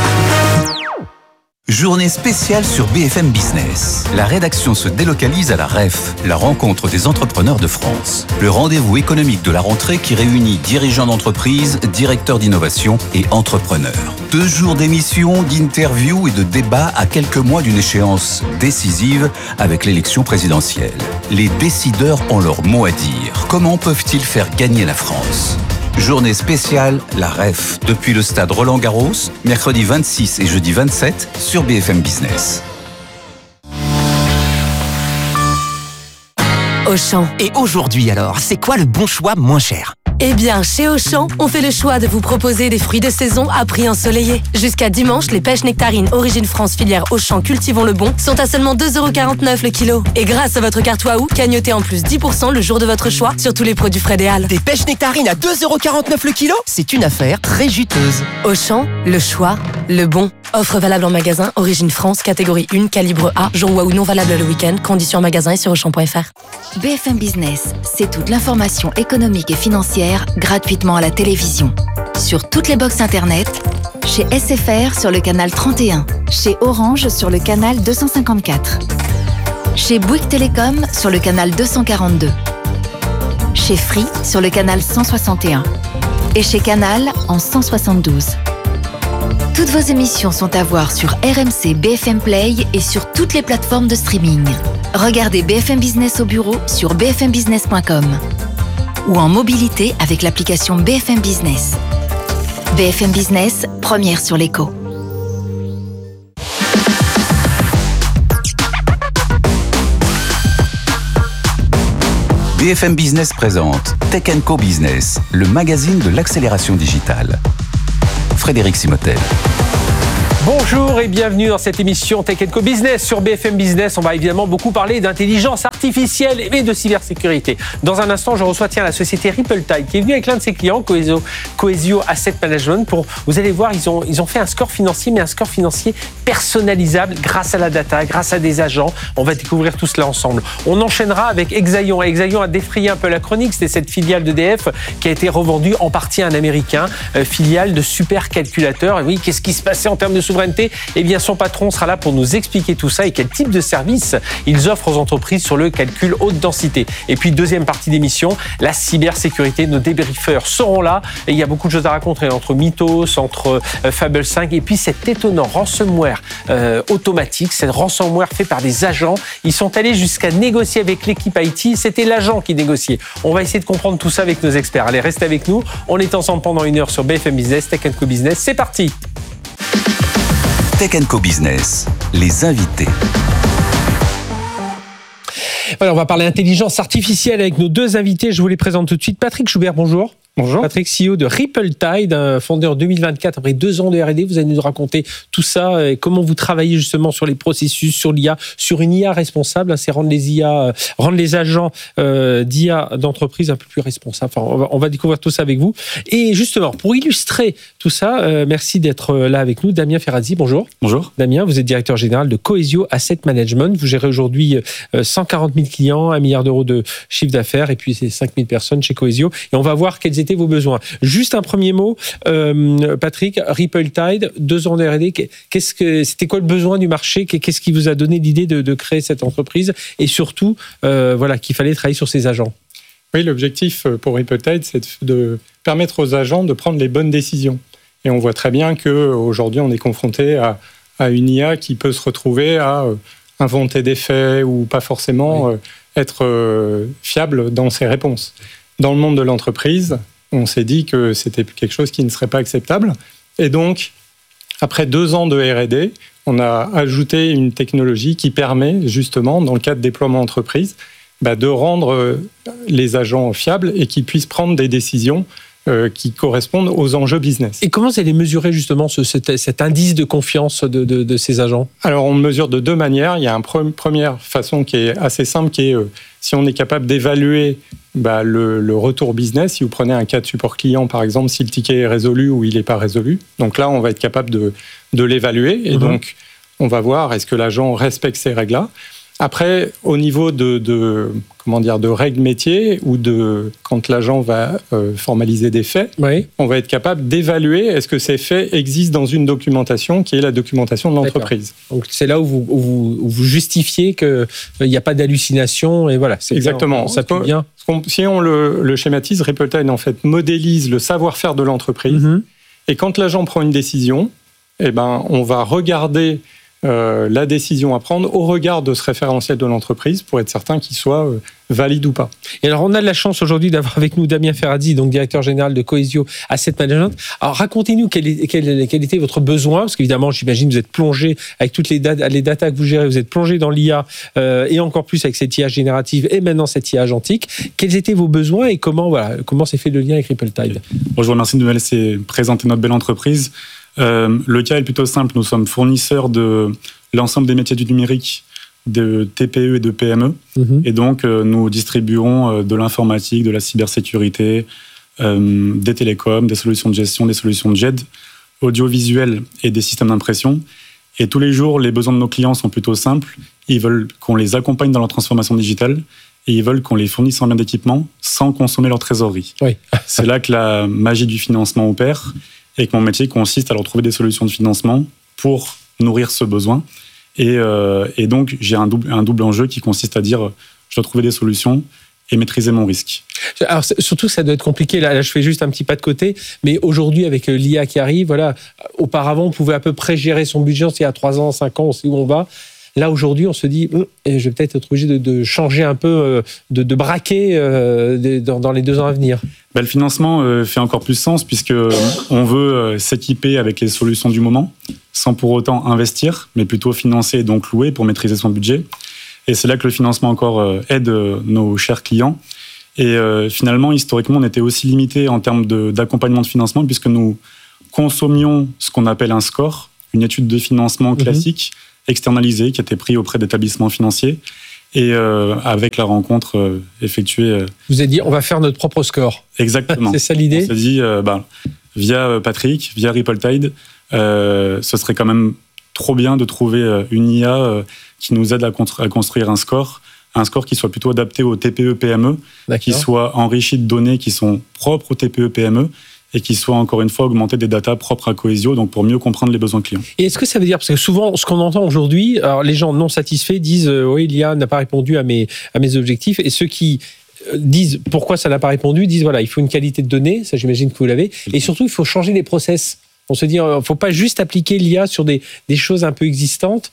Journée spéciale sur BFM Business. La rédaction se délocalise à la REF, la rencontre des entrepreneurs de France. Le rendez-vous économique de la rentrée qui réunit dirigeants d'entreprise, directeurs d'innovation et entrepreneurs. 2 jours d'émissions, d'interviews et de débats à quelques mois d'une échéance décisive avec l'élection présidentielle. Les décideurs ont leur mot à dire. Comment peuvent-ils faire gagner la France ? Journée spéciale, la REF, depuis le stade Roland-Garros, mercredi 26 et jeudi 27 sur BFM Business. Auchan. Et aujourd'hui alors, c'est quoi le bon choix moins cher ? Eh bien, chez Auchan, on fait le choix de vous proposer des fruits de saison à prix ensoleillé. Jusqu'à dimanche, les pêches nectarines Origine France filière Auchan Cultivons le Bon sont à seulement 2,49€ le kilo. Et grâce à votre carte Waouh, cagnotez en plus 10% le jour de votre choix sur tous les produits frais des Halles. Des pêches nectarines à 2,49€ le kilo ? C'est une affaire très juteuse. Auchan, le choix, Le bon. Offre valable en magasin, origine France, catégorie 1, calibre A, jour ou non valable le week-end, conditions en magasin et sur Auchan.fr. BFM Business, c'est toute l'information économique et financière gratuitement à la télévision. Sur toutes les box internet, chez SFR sur le canal 31, chez Orange sur le canal 254, chez Bouygues Télécom sur le canal 242, chez Free sur le canal 161 et chez Canal en 172. Toutes vos émissions sont à voir sur RMC BFM Play et sur toutes les plateformes de streaming. Regardez BFM Business au bureau sur bfmbusiness.com ou en mobilité avec l'application BFM Business. BFM Business, première sur l'écho. BFM Business présente Tech & Co Business, le magazine de l'accélération digitale. Frédéric Simotel. Bonjour et bienvenue dans cette émission Tech & Co Business sur BFM Business. On va évidemment beaucoup parler d'intelligence artificielle et de cybersécurité. Dans un instant, je reçois la société Ripple-Tide qui est venue avec l'un de ses clients, Coesio Asset Management. Vous allez voir, ils ont fait un score financier, mais un score financier personnalisable grâce à la data, grâce à des agents. On va découvrir tout cela ensemble. On enchaînera avec Exaion. Exaion a défrayé un peu la chronique. C'était cette filiale d'EDF qui a été revendue en partie à un Américain, filiale de supercalculateur. Et oui, qu'est-ce qui se passait en termes de souveraineté? Eh bien, son patron sera là pour nous expliquer tout ça et quel type de service ils offrent aux entreprises sur le calcul haute densité. Et puis, deuxième partie d'émission, la cybersécurité. Nos débriefeurs seront là et il y a beaucoup de choses à raconter entre Mythos, entre Fable 5 et puis cet étonnant ransomware automatique, cette ransomware fait par des agents. Ils sont allés jusqu'à négocier avec l'équipe IT. C'était l'agent qui négociait. On va essayer de comprendre tout ça avec nos experts. Allez, restez avec nous. On est ensemble pendant 1 heure sur BFM Business, Tech & Co Business. C'est parti. Tech & Co Business, les invités. Voilà, on va parler intelligence artificielle avec nos deux invités. Je vous les présente tout de suite. Patrick Schubert, bonjour. Bonjour. Patrick, CEO de Ripple-Tide, fondé en 2024 après 2 ans de R&D. Vous allez nous raconter tout ça et comment vous travaillez justement sur les processus, sur l'IA, sur une IA responsable. C'est rendre les agents d'IA d'entreprise un peu plus responsables. Enfin, on va découvrir tout ça avec vous. Et justement, pour illustrer tout ça, merci d'être là avec nous. Damien Ferrazzi, bonjour. Bonjour. Damien, vous êtes directeur général de Coesio Asset Management. Vous gérez aujourd'hui 140 000 clients, 1 milliard d'euros de chiffre d'affaires et puis c'est 5 000 personnes chez Coesio. Et on va voir quels étaient vos besoins. Juste un premier mot, Patrick, Ripple-Tide, 2 ans de R&D, c'était quoi le besoin du marché? Qu'est-ce qui vous a donné l'idée de créer cette entreprise? Et surtout, qu'il fallait travailler sur ces agents. Oui, l'objectif pour Ripple-Tide, c'est de permettre aux agents de prendre les bonnes décisions. Et on voit très bien qu'aujourd'hui, on est confronté à une IA qui peut se retrouver à inventer des faits ou pas forcément être fiable dans ses réponses. Dans le monde de l'entreprise, on s'est dit que c'était quelque chose qui ne serait pas acceptable. Et donc, après 2 ans de R&D, on a ajouté une technologie qui permet justement, dans le cadre de déploiement entreprise, de rendre les agents fiables et qu'ils puissent prendre des décisions qui correspondent aux enjeux business. Et comment vous allez mesurer justement cet indice de confiance de ces agents? Alors, on le mesure de 2 manières. Il y a une première façon qui est assez simple, qui est si on est capable d'évaluer le retour business. Si vous prenez un cas de support client, par exemple, si le ticket est résolu ou il n'est pas résolu. Donc là, on va être capable de l'évaluer. Et donc, on va voir est-ce que l'agent respecte ces règles-là. Après, au niveau de règles métiers ou quand l'agent va formaliser des faits, on va être capable d'évaluer est-ce que ces faits existent dans une documentation qui est la documentation de l'entreprise. D'accord. Donc c'est là où vous justifiez qu'il n'y a pas d'hallucination et voilà. C'est exactement. Ça peut bien. Si on le schématise, Ripple-Tide en fait modélise le savoir-faire de l'entreprise. Et quand l'agent prend une décision, on va regarder la décision à prendre au regard de ce référentiel de l'entreprise pour être certain qu'il soit valide ou pas. Et alors, on a de la chance aujourd'hui d'avoir avec nous Damien Ferrazzi, donc directeur général de Coesio Asset Management. Alors, racontez-nous quel était votre besoin, parce qu'évidemment, j'imagine, vous êtes plongé avec toutes les data que vous gérez, vous êtes plongé dans l'IA et encore plus avec cette IA générative et maintenant cette IA agentique. Quels étaient vos besoins et comment s'est fait le lien avec Ripple-Tide? Je vous remercie de me laisser présenter notre belle entreprise. Le cas est plutôt simple. Nous sommes fournisseurs de l'ensemble des métiers du numérique, de TPE et de PME. Et donc, nous distribuons de l'informatique, de la cybersécurité, des télécoms, des solutions de gestion, des solutions de GED audiovisuels et des systèmes d'impression. Et tous les jours, les besoins de nos clients sont plutôt simples. Ils veulent qu'on les accompagne dans leur transformation digitale et ils veulent qu'on les fournisse en biens d'équipement sans consommer leur trésorerie. Oui. C'est là que la magie du financement opère et que mon métier consiste à leur trouver des solutions de financement pour nourrir ce besoin. Et donc, j'ai un double enjeu qui consiste à dire je dois trouver des solutions et maîtriser mon risque. Alors, surtout, ça doit être compliqué. Là, je fais juste un petit pas de côté. Mais aujourd'hui, avec l'IA qui arrive, voilà, auparavant, on pouvait à peu près gérer son budget. Il y a 3 ans, 5 ans, on sait où on va. Là, aujourd'hui, on se dit, je vais peut-être être obligé de changer un peu, de braquer dans les 2 ans à venir. Le financement fait encore plus sens puisqu'on veut s'équiper avec les solutions du moment, sans pour autant investir, mais plutôt financer et donc louer pour maîtriser son budget. Et c'est là que le financement encore aide nos chers clients. Et finalement, historiquement, on était aussi limité en termes d'accompagnement de financement puisque nous consommions ce qu'on appelle un score, une étude de financement classique, externalisée, qui était prise auprès d'établissements financiers. Et avec la rencontre effectuée... Vous avez dit, on va faire notre propre score. Exactement. C'est ça l'idée ? On s'est dit, via Patrick, via RippleTide, ce serait quand même trop bien de trouver une IA qui nous aide à construire un score qui soit plutôt adapté aux TPE-PME, qui soit enrichi de données qui sont propres aux TPE-PME et qui soit encore une fois augmenté des datas propres à Cohesio, donc pour mieux comprendre les besoins clients. Et est-ce que ça veut dire, parce que souvent, ce qu'on entend aujourd'hui, alors les gens non satisfaits disent oui, l'IA n'a pas répondu à mes objectifs, et ceux qui disent pourquoi ça n'a pas répondu, disent voilà, il faut une qualité de données, ça j'imagine que vous l'avez, et surtout il faut changer les process. On se dit, il ne faut pas juste appliquer l'IA sur des choses un peu existantes.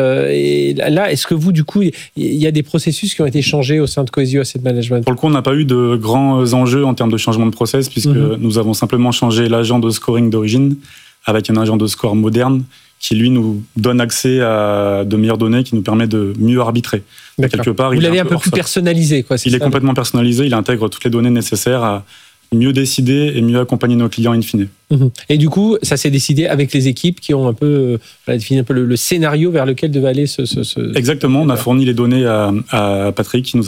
Et là, est-ce que vous, du coup, il y a des processus qui ont été changés au sein de Cohesio Asset Management ? Pour le coup, on n'a pas eu de grands enjeux en termes de changement de process, puisque nous avons simplement changé l'agent de scoring d'origine avec un agent de score moderne qui, lui, nous donne accès à de meilleures données qui nous permet de mieux arbitrer. Quelque part, vous l'avez un peu plus personnalisé, quoi. Il est complètement personnalisé, il intègre toutes les données nécessaires à mieux décider et mieux accompagner nos clients in fine. Et du coup, ça s'est décidé avec les équipes qui ont un peu défini un peu le scénario vers lequel devait aller ce... Exactement, on a fourni les données à Patrick qui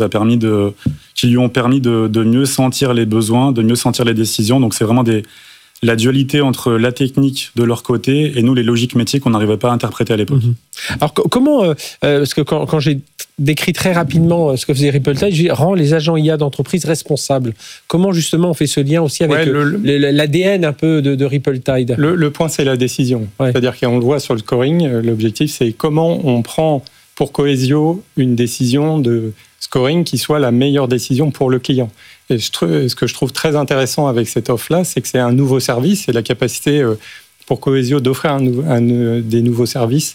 lui ont permis de mieux sentir les besoins, de mieux sentir les décisions. Donc c'est vraiment la dualité entre la technique de leur côté et nous, les logiques métiers qu'on n'arrivait pas à interpréter à l'époque. Alors comment, parce que quand j'ai décrit très rapidement ce que faisait RippleTide, je dis, rend les agents IA d'entreprise responsables. Comment justement on fait ce lien aussi avec l'ADN un peu de RippleTide ? Le point, c'est la décision. C'est-à-dire qu'on le voit sur le scoring, l'objectif, c'est comment on prend pour Cohesio une décision de scoring qui soit la meilleure décision pour le client. Et ce que je trouve très intéressant avec cette offre-là, c'est que c'est un nouveau service et la capacité pour Cohesio d'offrir des nouveaux services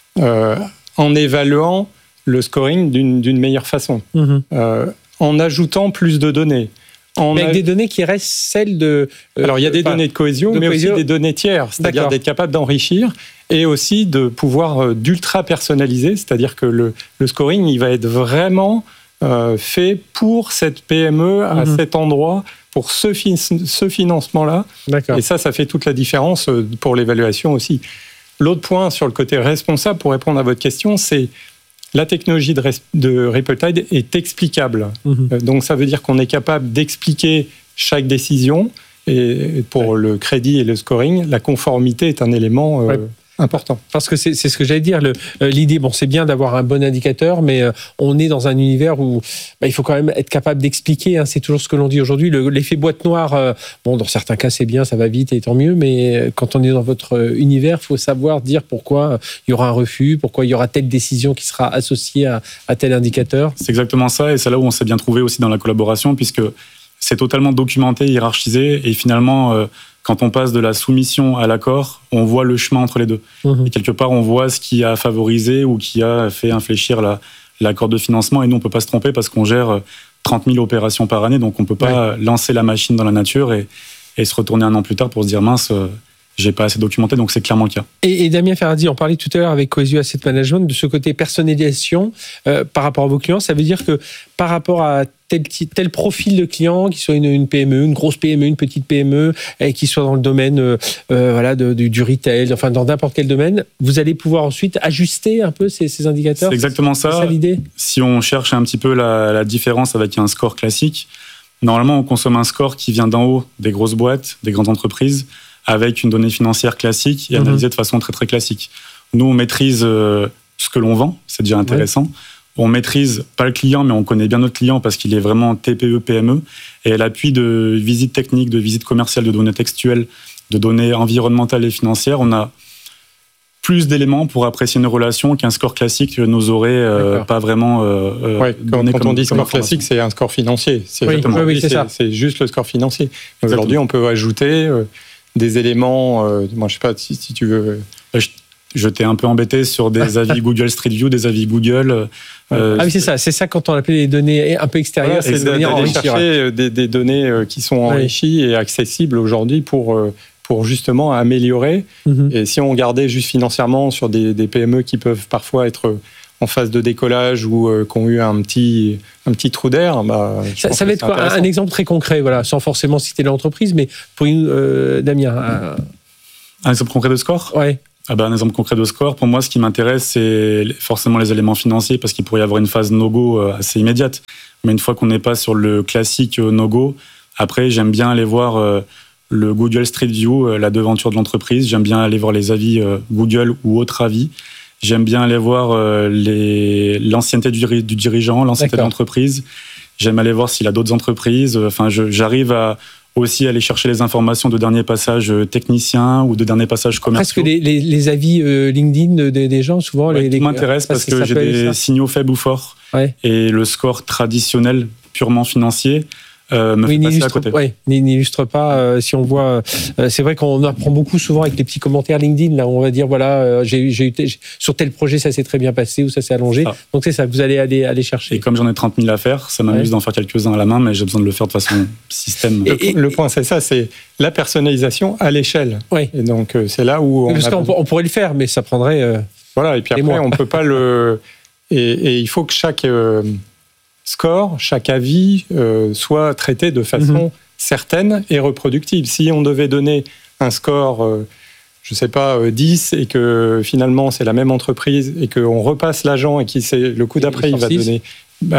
en évaluant le scoring d'une meilleure façon, en ajoutant plus de données. Mais avec des données qui restent celles de... Alors, il y a des données de Cohesio, mais aussi des données tiers, c'est-à-dire d'être capable d'enrichir et aussi de pouvoir d'ultra-personnaliser, c'est-à-dire que le scoring, il va être vraiment fait pour cette PME à cet endroit, pour ce financement-là. Et ça fait toute la différence pour l'évaluation aussi. L'autre point sur le côté responsable, pour répondre à votre question, c'est la technologie de RippleTide est explicable. Donc ça veut dire qu'on est capable d'expliquer chaque décision. Et pour le crédit et le scoring, la conformité est un élément important. Parce que c'est ce que j'allais dire. L'idée, c'est bien d'avoir un bon indicateur, mais on est dans un univers où il faut quand même être capable d'expliquer. C'est toujours ce que l'on dit aujourd'hui. L'effet boîte noire, dans certains cas, c'est bien, ça va vite et tant mieux, mais quand on est dans votre univers, il faut savoir dire pourquoi il y aura un refus, pourquoi il y aura telle décision qui sera associée à tel indicateur. C'est exactement ça, et c'est là où on s'est bien trouvé aussi dans la collaboration, puisque c'est totalement documenté, hiérarchisé, et finalement... quand on passe de la soumission à l'accord, on voit le chemin entre les deux. Et quelque part, on voit ce qui a favorisé ou qui a fait infléchir l'accord de financement. Et nous, on ne peut pas se tromper parce qu'on gère 30 000 opérations par année. Donc, on ne peut pas lancer la machine dans la nature et se retourner un an plus tard pour se dire « mince, j'ai pas assez documenté », donc c'est clairement le cas. Et Damien Ferradi, on parlait tout à l'heure avec Cohesio Asset Management de ce côté personnalisation par rapport à vos clients. Ça veut dire que par rapport à tel profil de client, qui soit une PME, une grosse PME, une petite PME, et qui soit dans le domaine du retail, enfin dans n'importe quel domaine, vous allez pouvoir ensuite ajuster un peu ces indicateurs. C'est exactement ça. C'est ça l'idée. Si on cherche un petit peu la différence avec un score classique, normalement on consomme un score qui vient d'en haut des grosses boîtes, des grandes entreprises, avec une donnée financière classique et analysée de façon très très classique. Nous, on maîtrise ce que l'on vend, c'est déjà intéressant. Ouais. On maîtrise pas le client, mais on connaît bien notre client parce qu'il est vraiment TPE, PME. Et à l'appui de visites techniques, de visites commerciales, de données textuelles, de données environnementales et financières, on a plus d'éléments pour apprécier une relation qu'un score classique nous aurait pas vraiment donné. Quand on dit score classique, c'est un score financier. C'est juste le score financier. Aujourd'hui, on peut ajouter des éléments. Moi, je sais pas si tu veux. Je t'ai un peu embêté sur des avis Google Street View, des avis Google. Ah oui, c'est ça quand on appelle les données un peu extérieures, c'est de venir chercher des données qui sont enrichies et accessibles aujourd'hui pour justement améliorer. Et si on regardait juste financièrement sur des PME qui peuvent parfois être en phase de décollage ou qui ont eu un petit trou d'air, ça va être quoi, un exemple très concret, voilà, sans forcément citer l'entreprise, mais pour Damien. Un exemple concret de score ? Ouais. Un exemple concret de score, pour moi, ce qui m'intéresse, c'est forcément les éléments financiers, parce qu'il pourrait y avoir une phase no-go assez immédiate. Mais une fois qu'on n'est pas sur le classique no-go, après, j'aime bien aller voir le Google Street View, la devanture de l'entreprise. J'aime bien aller voir les avis Google ou autres avis. J'aime bien aller voir l'ancienneté du dirigeant, l'ancienneté de l'entreprise. J'aime aller voir s'il a d'autres entreprises. Enfin, j'arrive à aussi aller chercher les informations de dernier passage technicien ou de dernier passage commerciaux. Presque les avis LinkedIn des gens, souvent. Tout m'intéresse parce que j'ai des signaux faibles ou forts. Ouais. Et le score traditionnel, purement financier, me fait passer à côté. N'illustre pas. Si on voit, c'est vrai qu'on apprend beaucoup souvent avec les petits commentaires LinkedIn. Là, on va dire voilà, sur tel projet ça s'est très bien passé ou ça s'est allongé. Donc c'est ça que vous allez aller chercher. Et comme j'en ai 30 000 à faire, ça m'amuse d'en faire quelques-uns à la main, mais j'ai besoin de le faire de façon système. Le point, c'est ça, c'est la personnalisation à l'échelle. Oui. Et donc c'est là où on pourrait le faire, mais ça prendrait. Voilà. Et puis après, on peut pas le. Et il faut que chaque score, chaque avis soit traité de façon certaine et reproductible. Si on devait donner un score, 10, et que finalement c'est la même entreprise, et qu'on repasse l'agent et le coup d'après il va donner... pourquoi ?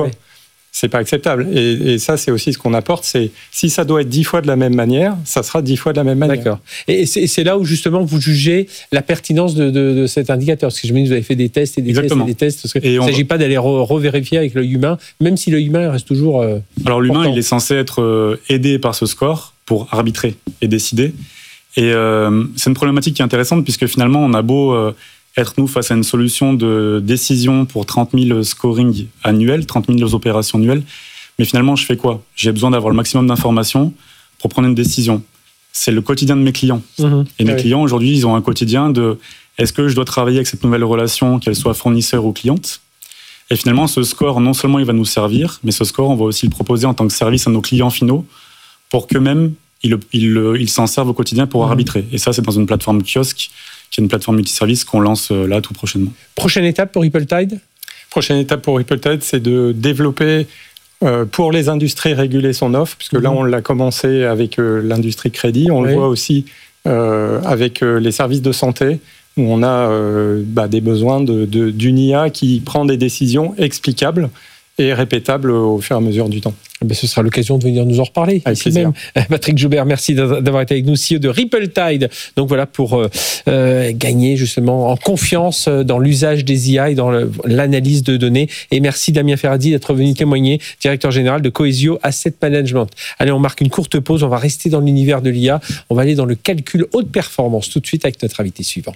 C'est pas acceptable. Et ça, c'est aussi ce qu'on apporte, c'est si ça doit être 10 fois de la même manière, ça sera 10 fois de la même manière. D'accord. Et c'est là où justement vous jugez la pertinence de cet indicateur. Parce que je me dis, vous avez fait des tests et des tests et des tests. Parce qu'il ne s'agit pas d'aller revérifier avec l'œil humain, même si l'œil humain reste toujours. Alors l'humain, il est censé être aidé par ce score pour arbitrer et décider. Et c'est une problématique qui est intéressante, puisque finalement, on a beau être nous face à une solution de décision pour 30 000 scoring annuels, 30 000 opérations annuelles. Mais finalement, je fais quoi ? J'ai besoin d'avoir le maximum d'informations pour prendre une décision. C'est le quotidien de mes clients. Et mes clients, aujourd'hui, ils ont un quotidien de est-ce que je dois travailler avec cette nouvelle relation, qu'elle soit fournisseur ou cliente ? Et finalement, ce score, non seulement il va nous servir, mais ce score, on va aussi le proposer en tant que service à nos clients finaux pour qu'eux-mêmes, ils s'en servent au quotidien pour arbitrer. Et ça, c'est dans une plateforme kiosque, qui est une plateforme multiservice qu'on lance là tout prochainement. Prochaine étape pour Ripple-Tide ? Prochaine étape pour Ripple-Tide, c'est de développer pour les industries régulées son offre, puisque là, on l'a commencé avec l'industrie crédit. On le voit aussi avec les services de santé, où on a des besoins d'une IA qui prend des décisions explicables et répétables au fur et à mesure du temps. Ce sera l'occasion de venir nous en reparler. Avec plaisir. Patrick Joubert, merci d'avoir été avec nous, CEO de Ripple-Tide. Donc voilà, pour gagner justement en confiance dans l'usage des IA et dans l'analyse de données. Et merci Damien Ferradi d'être venu témoigner, directeur général de Coesio Asset Management. Allez, on marque une courte pause, on va rester dans l'univers de l'IA. On va aller dans le calcul haute performance tout de suite avec notre invité suivant.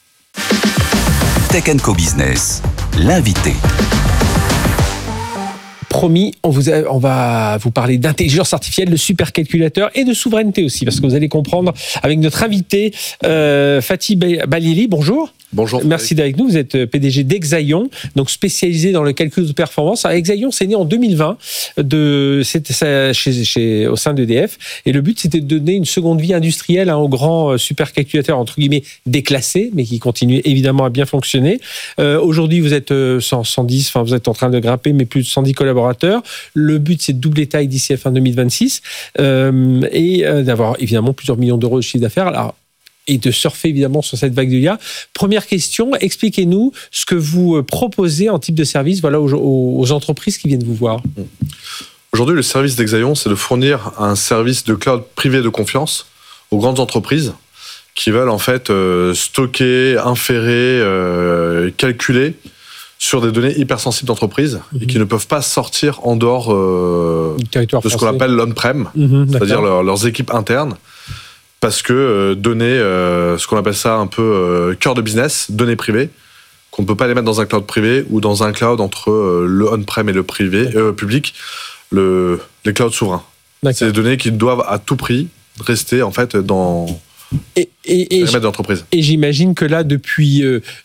Tech & Co Business, l'invité. Promis, on va vous parler d'intelligence artificielle, de supercalculateur et de souveraineté aussi, parce que vous allez comprendre avec notre invité Fatih Balili. Bonjour. Bonjour. Merci d'être avec nous. Vous êtes PDG d'Exaion, donc spécialisé dans le calcul de performance. Alors, Exaion, c'est né en 2020 au sein d'EDF. Et le but, c'était de donner une seconde vie industrielle aux grands supercalculateurs, entre guillemets, déclassés, mais qui continuent évidemment à bien fonctionner. Aujourd'hui, vous êtes 110, vous êtes en train de grimper, mais plus de 110 collaborateurs. Le but, c'est de doubler taille d'ici à fin 2026 et d'avoir évidemment plusieurs millions d'euros de chiffre d'affaires. Alors, et de surfer évidemment sur cette vague de l'IA. Première question, expliquez-nous ce que vous proposez en type de service aux entreprises qui viennent vous voir. Aujourd'hui, le service d'Exaion, c'est de fournir un service de cloud privé de confiance aux grandes entreprises qui veulent en fait stocker, inférer, calculer sur des données hypersensibles d'entreprises et qui ne peuvent pas sortir en dehors de ce qu'on appelle l'on-prem, c'est-à-dire leurs équipes internes, parce que données, ce qu'on appelle ça un peu cœur de business, données privées, qu'on ne peut pas les mettre dans un cloud privé ou dans un cloud entre le on-prem et le public, les clouds souverains. C'est des données qui doivent à tout prix rester en fait dans... Et j'imagine que là, depuis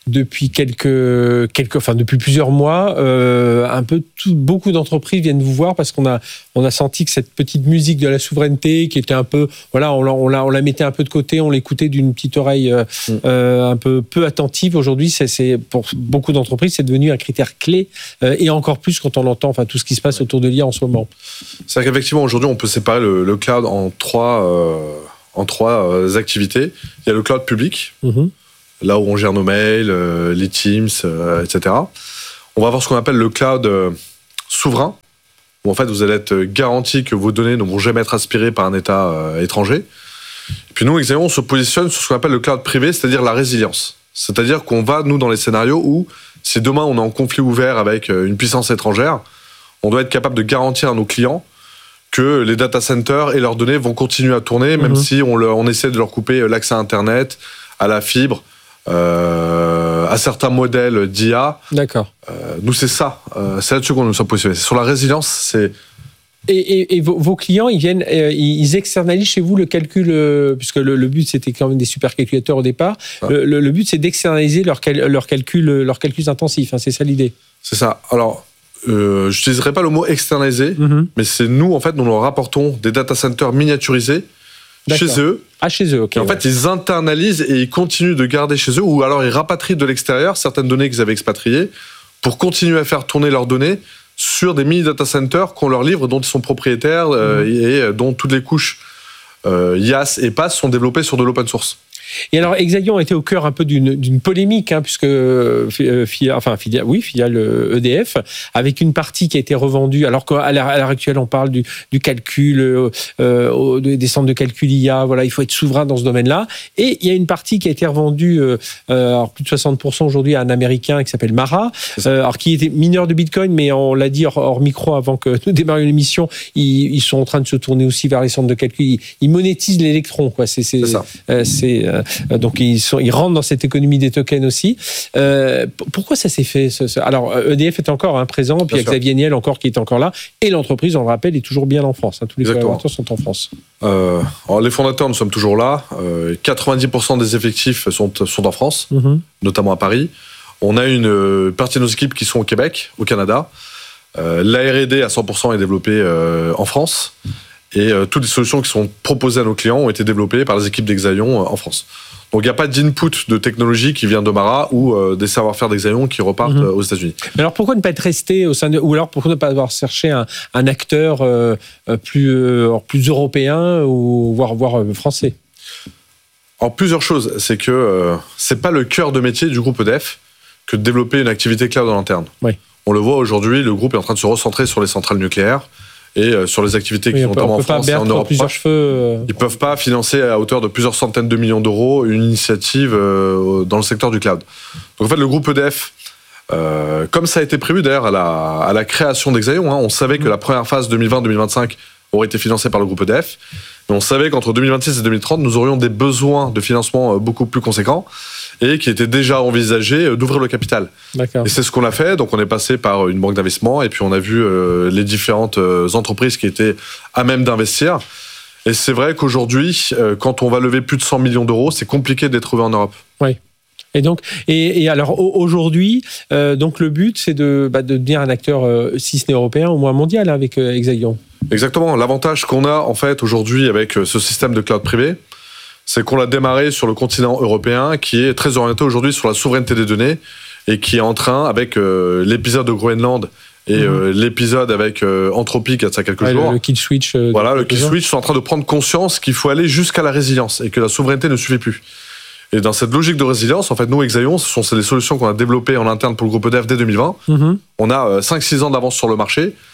plusieurs mois, beaucoup d'entreprises viennent vous voir parce qu'on a senti que cette petite musique de la souveraineté, qui était un peu, voilà, on la mettait un peu de côté, on l'écoutait d'une petite oreille un peu attentive. Aujourd'hui, c'est pour beaucoup d'entreprises, c'est devenu un critère clé et encore plus quand on entend, tout ce qui se passe autour de l'IA en ce moment. C'est qu'effectivement, aujourd'hui, on peut séparer le cloud en trois activités. Il y a le cloud public, là où on gère nos mails, les Teams, etc. On va avoir ce qu'on appelle le cloud souverain, où en fait vous allez être garanti que vos données ne vont jamais être aspirées par un État étranger. Et puis nous, Exaion, on se positionne sur ce qu'on appelle le cloud privé, c'est-à-dire la résilience. C'est-à-dire qu'on va, nous, dans les scénarios où, si demain on est en conflit ouvert avec une puissance étrangère, on doit être capable de garantir à nos clients que les data centers et leurs données vont continuer à tourner, même si on essaie de leur couper l'accès à Internet, à la fibre, à certains modèles d'IA. D'accord. Nous, c'est ça. C'est là-dessus qu'on nous sommes positionnés. Sur la résilience, c'est... Et vos clients, ils viennent, ils externalisent chez vous le calcul, puisque le but c'était quand même des supercalculateurs au départ. Le but c'est d'externaliser leurs calculs intensifs. C'est ça l'idée. C'est ça. Alors, je n'utiliserai pas le mot externaliser, mais c'est nous, en fait, nous leur rapportons des data centers miniaturisés chez eux. Ah, chez eux, ok. Et en fait, ils internalisent et ils continuent de garder chez eux, ou alors ils rapatrient de l'extérieur certaines données qu'ils avaient expatriées pour continuer à faire tourner leurs données sur des mini-data centers qu'on leur livre, dont ils sont propriétaires et dont toutes les couches IaaS et PaaS sont développées sur de l'open source. Et alors, Exaion a été au cœur un peu d'une polémique, puisque filiale EDF, avec une partie qui a été revendue, alors qu'à l'heure actuelle, on parle du calcul, des centres de calcul IA, voilà, il faut être souverain dans ce domaine-là. Et il y a une partie qui a été revendue, alors plus de 60% aujourd'hui, à un Américain qui s'appelle Mara, alors qui était mineur de Bitcoin, mais on l'a dit hors micro avant que nous démarrions l'émission, ils sont en train de se tourner aussi vers les centres de calcul. Ils monétisent l'électron, quoi. C'est ça. Donc ils rentrent dans cette économie des tokens aussi. Pourquoi ça s'est fait Alors EDF est encore présent, puis il y a Xavier Niel encore qui est encore là, et l'entreprise, on le rappelle, est toujours bien en France. Tous les collaborateurs sont en France. Alors les fondateurs, nous sommes toujours là. 90% des effectifs sont en France, notamment à Paris. On a une partie de nos équipes qui sont au Québec, au Canada. La R&D à 100% est développée en France. Et toutes les solutions qui sont proposées à nos clients ont été développées par les équipes d'Exaion en France. Donc il n'y a pas d'input de technologie qui vient de Mara ou des savoir-faire d'Exaion qui repartent aux États-Unis. Mais alors pourquoi ne pas être resté au sein de... Ou alors pourquoi ne pas avoir cherché un acteur plus européen ou voire français? Alors plusieurs choses. C'est que c'est pas le cœur de métier du groupe EDF que de développer une activité cloud en interne. Oui. On le voit aujourd'hui, le groupe est en train de se recentrer sur les centrales nucléaires et sur les activités qui sont notamment en France et en Europe proche. Ils ne peuvent pas financer à hauteur de plusieurs centaines de millions d'euros une initiative dans le secteur du cloud. Donc en fait, le groupe EDF, comme ça a été prévu d'ailleurs à la création d'Exaion, on savait que la première phase 2020-2025 aurait été financée par le groupe EDF, mais on savait qu'entre 2026 et 2030, nous aurions des besoins de financement beaucoup plus conséquents et qui était déjà envisagé d'ouvrir le capital. D'accord. Et c'est ce qu'on a fait. Donc on est passé par une banque d'investissement et puis on a vu les différentes entreprises qui étaient à même d'investir. Et c'est vrai qu'aujourd'hui, quand on va lever plus de 100 millions d'euros, c'est compliqué de les trouver en Europe. Oui. Et donc, et alors aujourd'hui, donc le but c'est de devenir un acteur, si ce n'est européen, au moins mondial avec Exaion. Exactement. L'avantage qu'on a en fait aujourd'hui avec ce système de cloud privé, c'est qu'on l'a démarré sur le continent européen, qui est très orienté aujourd'hui sur la souveraineté des données et qui est en train, avec l'épisode de Groenland et l'épisode avec Anthropic il y a quelques jours. Le kill switch. Le kill switch sont en train de prendre conscience qu'il faut aller jusqu'à la résilience et que la souveraineté ne suffit plus. Et dans cette logique de résilience, en fait, nous, Exaion, ce sont des solutions qu'on a développées en interne pour le groupe EDF dès 2020. On a 5-6 ans d'avance sur le marché.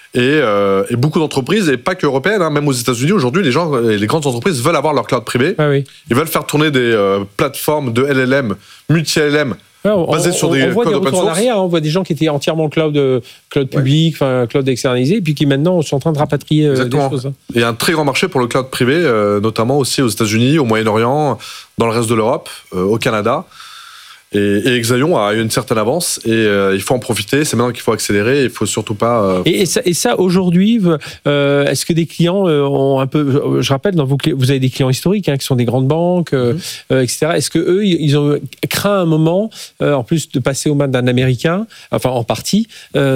Et beaucoup d'entreprises, et pas que européennes, hein, même aux États-Unis aujourd'hui, les grandes entreprises veulent avoir leur cloud privé. Ah oui. Ils veulent faire tourner des plateformes de LLM, multi-LLM, basées sur des codes open source. En arrière, on voit des gens qui étaient entièrement cloud public, cloud externalisé, et puis qui maintenant sont en train de rapatrier des choses. Il y a un très grand marché pour le cloud privé, notamment aussi aux États-Unis, au Moyen-Orient, dans le reste de l'Europe, au Canada. Et Exaion a eu une certaine avance et il faut en profiter. C'est maintenant qu'il faut accélérer. Il faut surtout pas. Et ça aujourd'hui, est-ce que des clients ont un peu. Je rappelle, vous avez des clients historiques qui sont des grandes banques, etc. Est-ce que eux, ils ont craint un moment, en plus de passer aux mains d'un Américain, enfin en partie,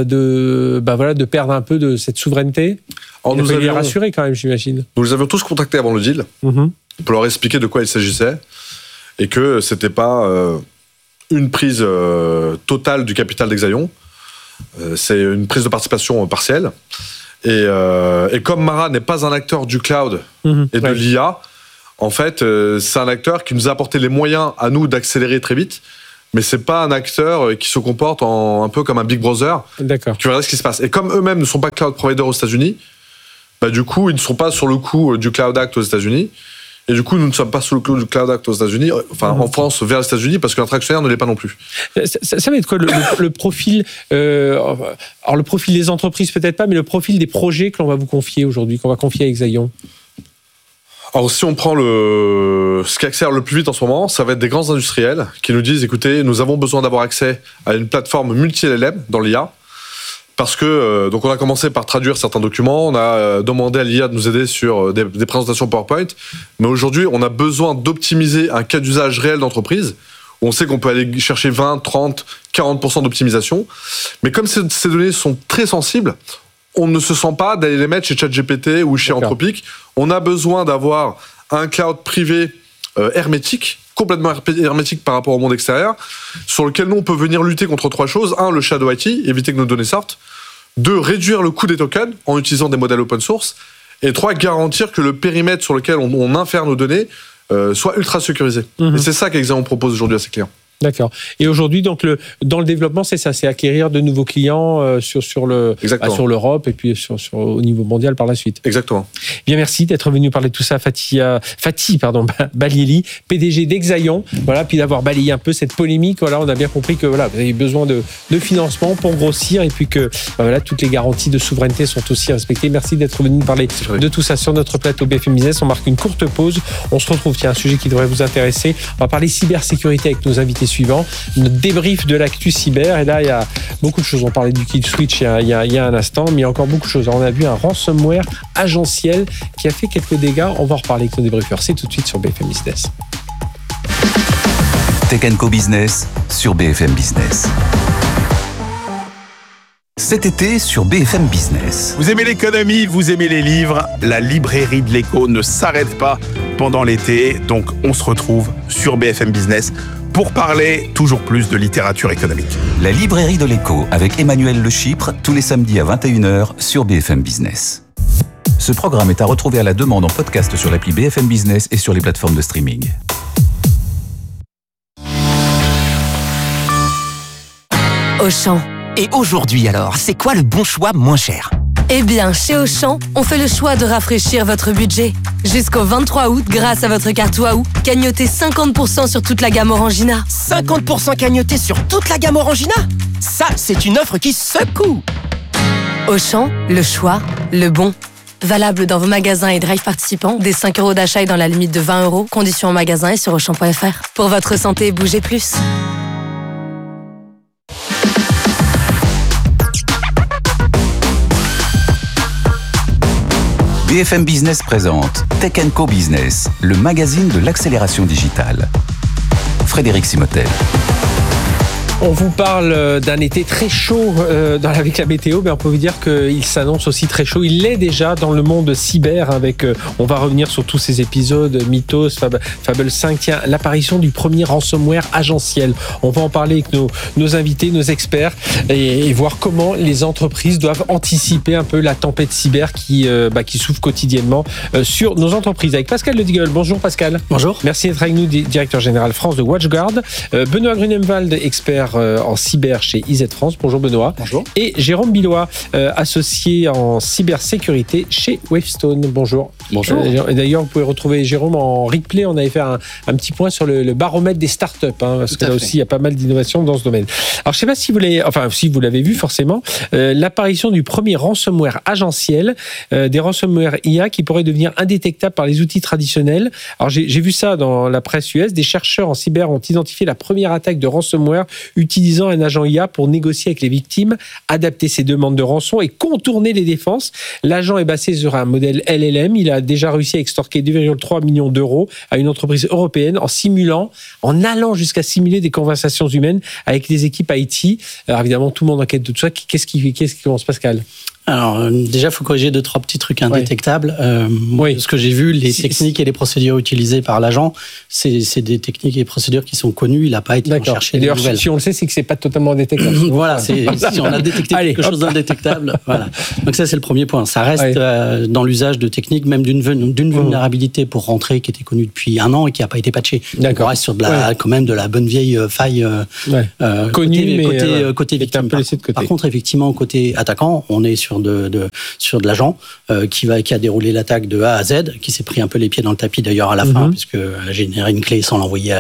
de perdre un peu de cette souveraineté? Alors, nous les rassurer quand même, j'imagine. Nous les avions tous contactés avant le deal pour leur expliquer de quoi il s'agissait et que c'était pas une prise totale du capital d'Exaion. C'est une prise de participation partielle. Et comme Mara n'est pas un acteur du cloud et de l'IA, en fait, c'est un acteur qui nous a apporté les moyens à nous d'accélérer très vite, mais c'est pas un acteur qui se comporte un peu comme un Big Brother. D'accord. Tu verras ce qui se passe. Et comme eux-mêmes ne sont pas cloud provider aux États-Unis, du coup, ils ne sont pas sur le coup du Cloud Act aux États-Unis. Et du coup, nous ne sommes pas sous le clou du Cloud Act aux États-Unis, en France vers les États-Unis, parce que notre actionnaire ne l'est pas non plus. Ça va être quoi le profil alors le profil des entreprises peut-être pas, mais le profil des projets que l'on va vous confier aujourd'hui, qu'on va confier à Exaion? Alors si on prend ce qui accélère le plus vite en ce moment, ça va être des grands industriels qui nous disent, écoutez, nous avons besoin d'avoir accès à une plateforme multi-LLM dans l'IA, parce que donc on a commencé par traduire certains documents, on a demandé à l'IA de nous aider sur des présentations PowerPoint, mais aujourd'hui on a besoin d'optimiser un cas d'usage réel d'entreprise, où on sait qu'on peut aller chercher 20, 30, 40% d'optimisation, mais comme ces données sont très sensibles, on ne se sent pas d'aller les mettre chez ChatGPT ou chez Anthropic, on a besoin d'avoir un cloud privé hermétique, complètement hermétique par rapport au monde extérieur, sur lequel nous on peut venir lutter contre trois choses. 1, le shadow IT, éviter que nos données sortent. 2, réduire le coût des tokens en utilisant des modèles open source. Et 3, garantir que le périmètre sur lequel on infère nos données soit ultra sécurisé. Et c'est ça qu'Exaion propose aujourd'hui à ses clients. D'accord. Et aujourd'hui, donc, dans le développement, c'est ça, c'est acquérir de nouveaux clients sur l'Europe et puis au niveau mondial par la suite. Exactement. Bien, merci d'être venu parler de tout ça, Fatih Balieli, PDG d'Exaion. Voilà, puis d'avoir balayé un peu cette polémique. Voilà, on a bien compris que voilà, vous avez besoin de financement pour grossir et puis que toutes les garanties de souveraineté sont aussi respectées. Merci d'être venu parler de tout ça sur notre plateau BFM Business. On marque une courte pause. On se retrouve. Tiens, un sujet qui devrait vous intéresser. On va parler cybersécurité avec nos invités suivant, notre débrief de l'actu cyber. Et là, il y a beaucoup de choses. On parlait du kill switch il y a un instant, mais il y a encore beaucoup de choses. Alors, on a vu un ransomware agentiel qui a fait quelques dégâts. On va en reparler avec nos débriefeurs. C'est tout de suite sur BFM Business. Tech & Co Business sur BFM Business. Cet été sur BFM Business. Vous aimez l'économie, vous aimez les livres, la librairie de l'écho ne s'arrête pas pendant l'été. Donc, on se retrouve sur BFM Business pour parler toujours plus de littérature économique. La librairie de l'écho avec Emmanuel Le Chypre, tous les samedis à 21h sur BFM Business. Ce programme est à retrouver à la demande en podcast sur l'appli BFM Business et sur les plateformes de streaming. Auchan. Et aujourd'hui alors, c'est quoi le bon choix moins cher ? Eh bien, chez Auchan, on fait le choix de rafraîchir votre budget. Jusqu'au 23 août, grâce à votre carte Waouh, cagnotez 50% sur toute la gamme Orangina. 50% cagnoté sur toute la gamme Orangina ? Ça, c'est une offre qui secoue ! Auchan, le choix, le bon. Valable dans vos magasins et drive participants, dès 5 € d'achat et dans la limite de 20 €. Conditions en magasin et sur Auchan.fr. Pour votre santé, bougez plus. BFM Business présente Tech & Co Business, le magazine de l'accélération digitale. Frédéric Simotel. On vous parle d'un été très chaud avec la météo, mais on peut vous dire qu'il s'annonce aussi très chaud. Il l'est déjà dans le monde cyber avec, on va revenir sur tous ces épisodes, Mythos, Fable 5, tiens, l'apparition du premier ransomware agentiel. On va en parler avec nos invités, nos experts et voir comment les entreprises doivent anticiper un peu la tempête cyber qui souffle quotidiennement sur nos entreprises. Avec Pascal Le Digueul. Bonjour Pascal. Bonjour. Merci d'être avec nous, directeur général France de WatchGuard. Benoît Grunemwald, expert expert en cyber chez IZ France. Bonjour Benoît. Bonjour. Et Jérôme Billois, associé en cybersécurité chez Wavestone. Bonjour. Bonjour. Et d'ailleurs, vous pouvez retrouver Jérôme en replay. On avait fait un petit point sur le baromètre des startups, parce que là aussi, il y a pas mal d'innovations dans ce domaine. Alors, je sais pas si vous l'avez vu forcément, l'apparition du premier ransomware agentiel, des ransomware IA qui pourraient devenir indétectables par les outils traditionnels. Alors, j'ai vu ça dans la presse US. Des chercheurs en cyber ont identifié la première attaque de ransomware utilisant un agent IA pour négocier avec les victimes, adapter ses demandes de rançon et contourner les défenses. L'agent est basé sur un modèle LLM. Il a déjà réussi à extorquer 2,3 millions d'euros à une entreprise européenne en allant jusqu'à simuler des conversations humaines avec les équipes IT. Alors évidemment, tout le monde enquête de tout ça. Qu'est-ce qui commence, Pascal ? Alors, déjà, il faut corriger 2-3 petits trucs indétectables. Ce que j'ai vu, les techniques et les procédures utilisées par l'agent, c'est des techniques et procédures qui sont connues. Il n'a pas été chercher des nouvelles. Si on le sait, c'est que c'est pas totalement indétectable. Voilà, si on a détecté quelque chose d'indétectable. Voilà. Donc ça, c'est le premier point. Ça reste dans l'usage de techniques, même d'une vulnérabilité pour rentrer qui était connue depuis 1 an et qui n'a pas été patchée. Donc on reste sur quand même de la bonne vieille faille connue, côté victime. Par contre, effectivement, côté attaquant, on est sur de l'agent qui a déroulé l'attaque de A à Z, qui s'est pris un peu les pieds dans le tapis d'ailleurs à la fin, puisque a généré une clé sans l'envoyer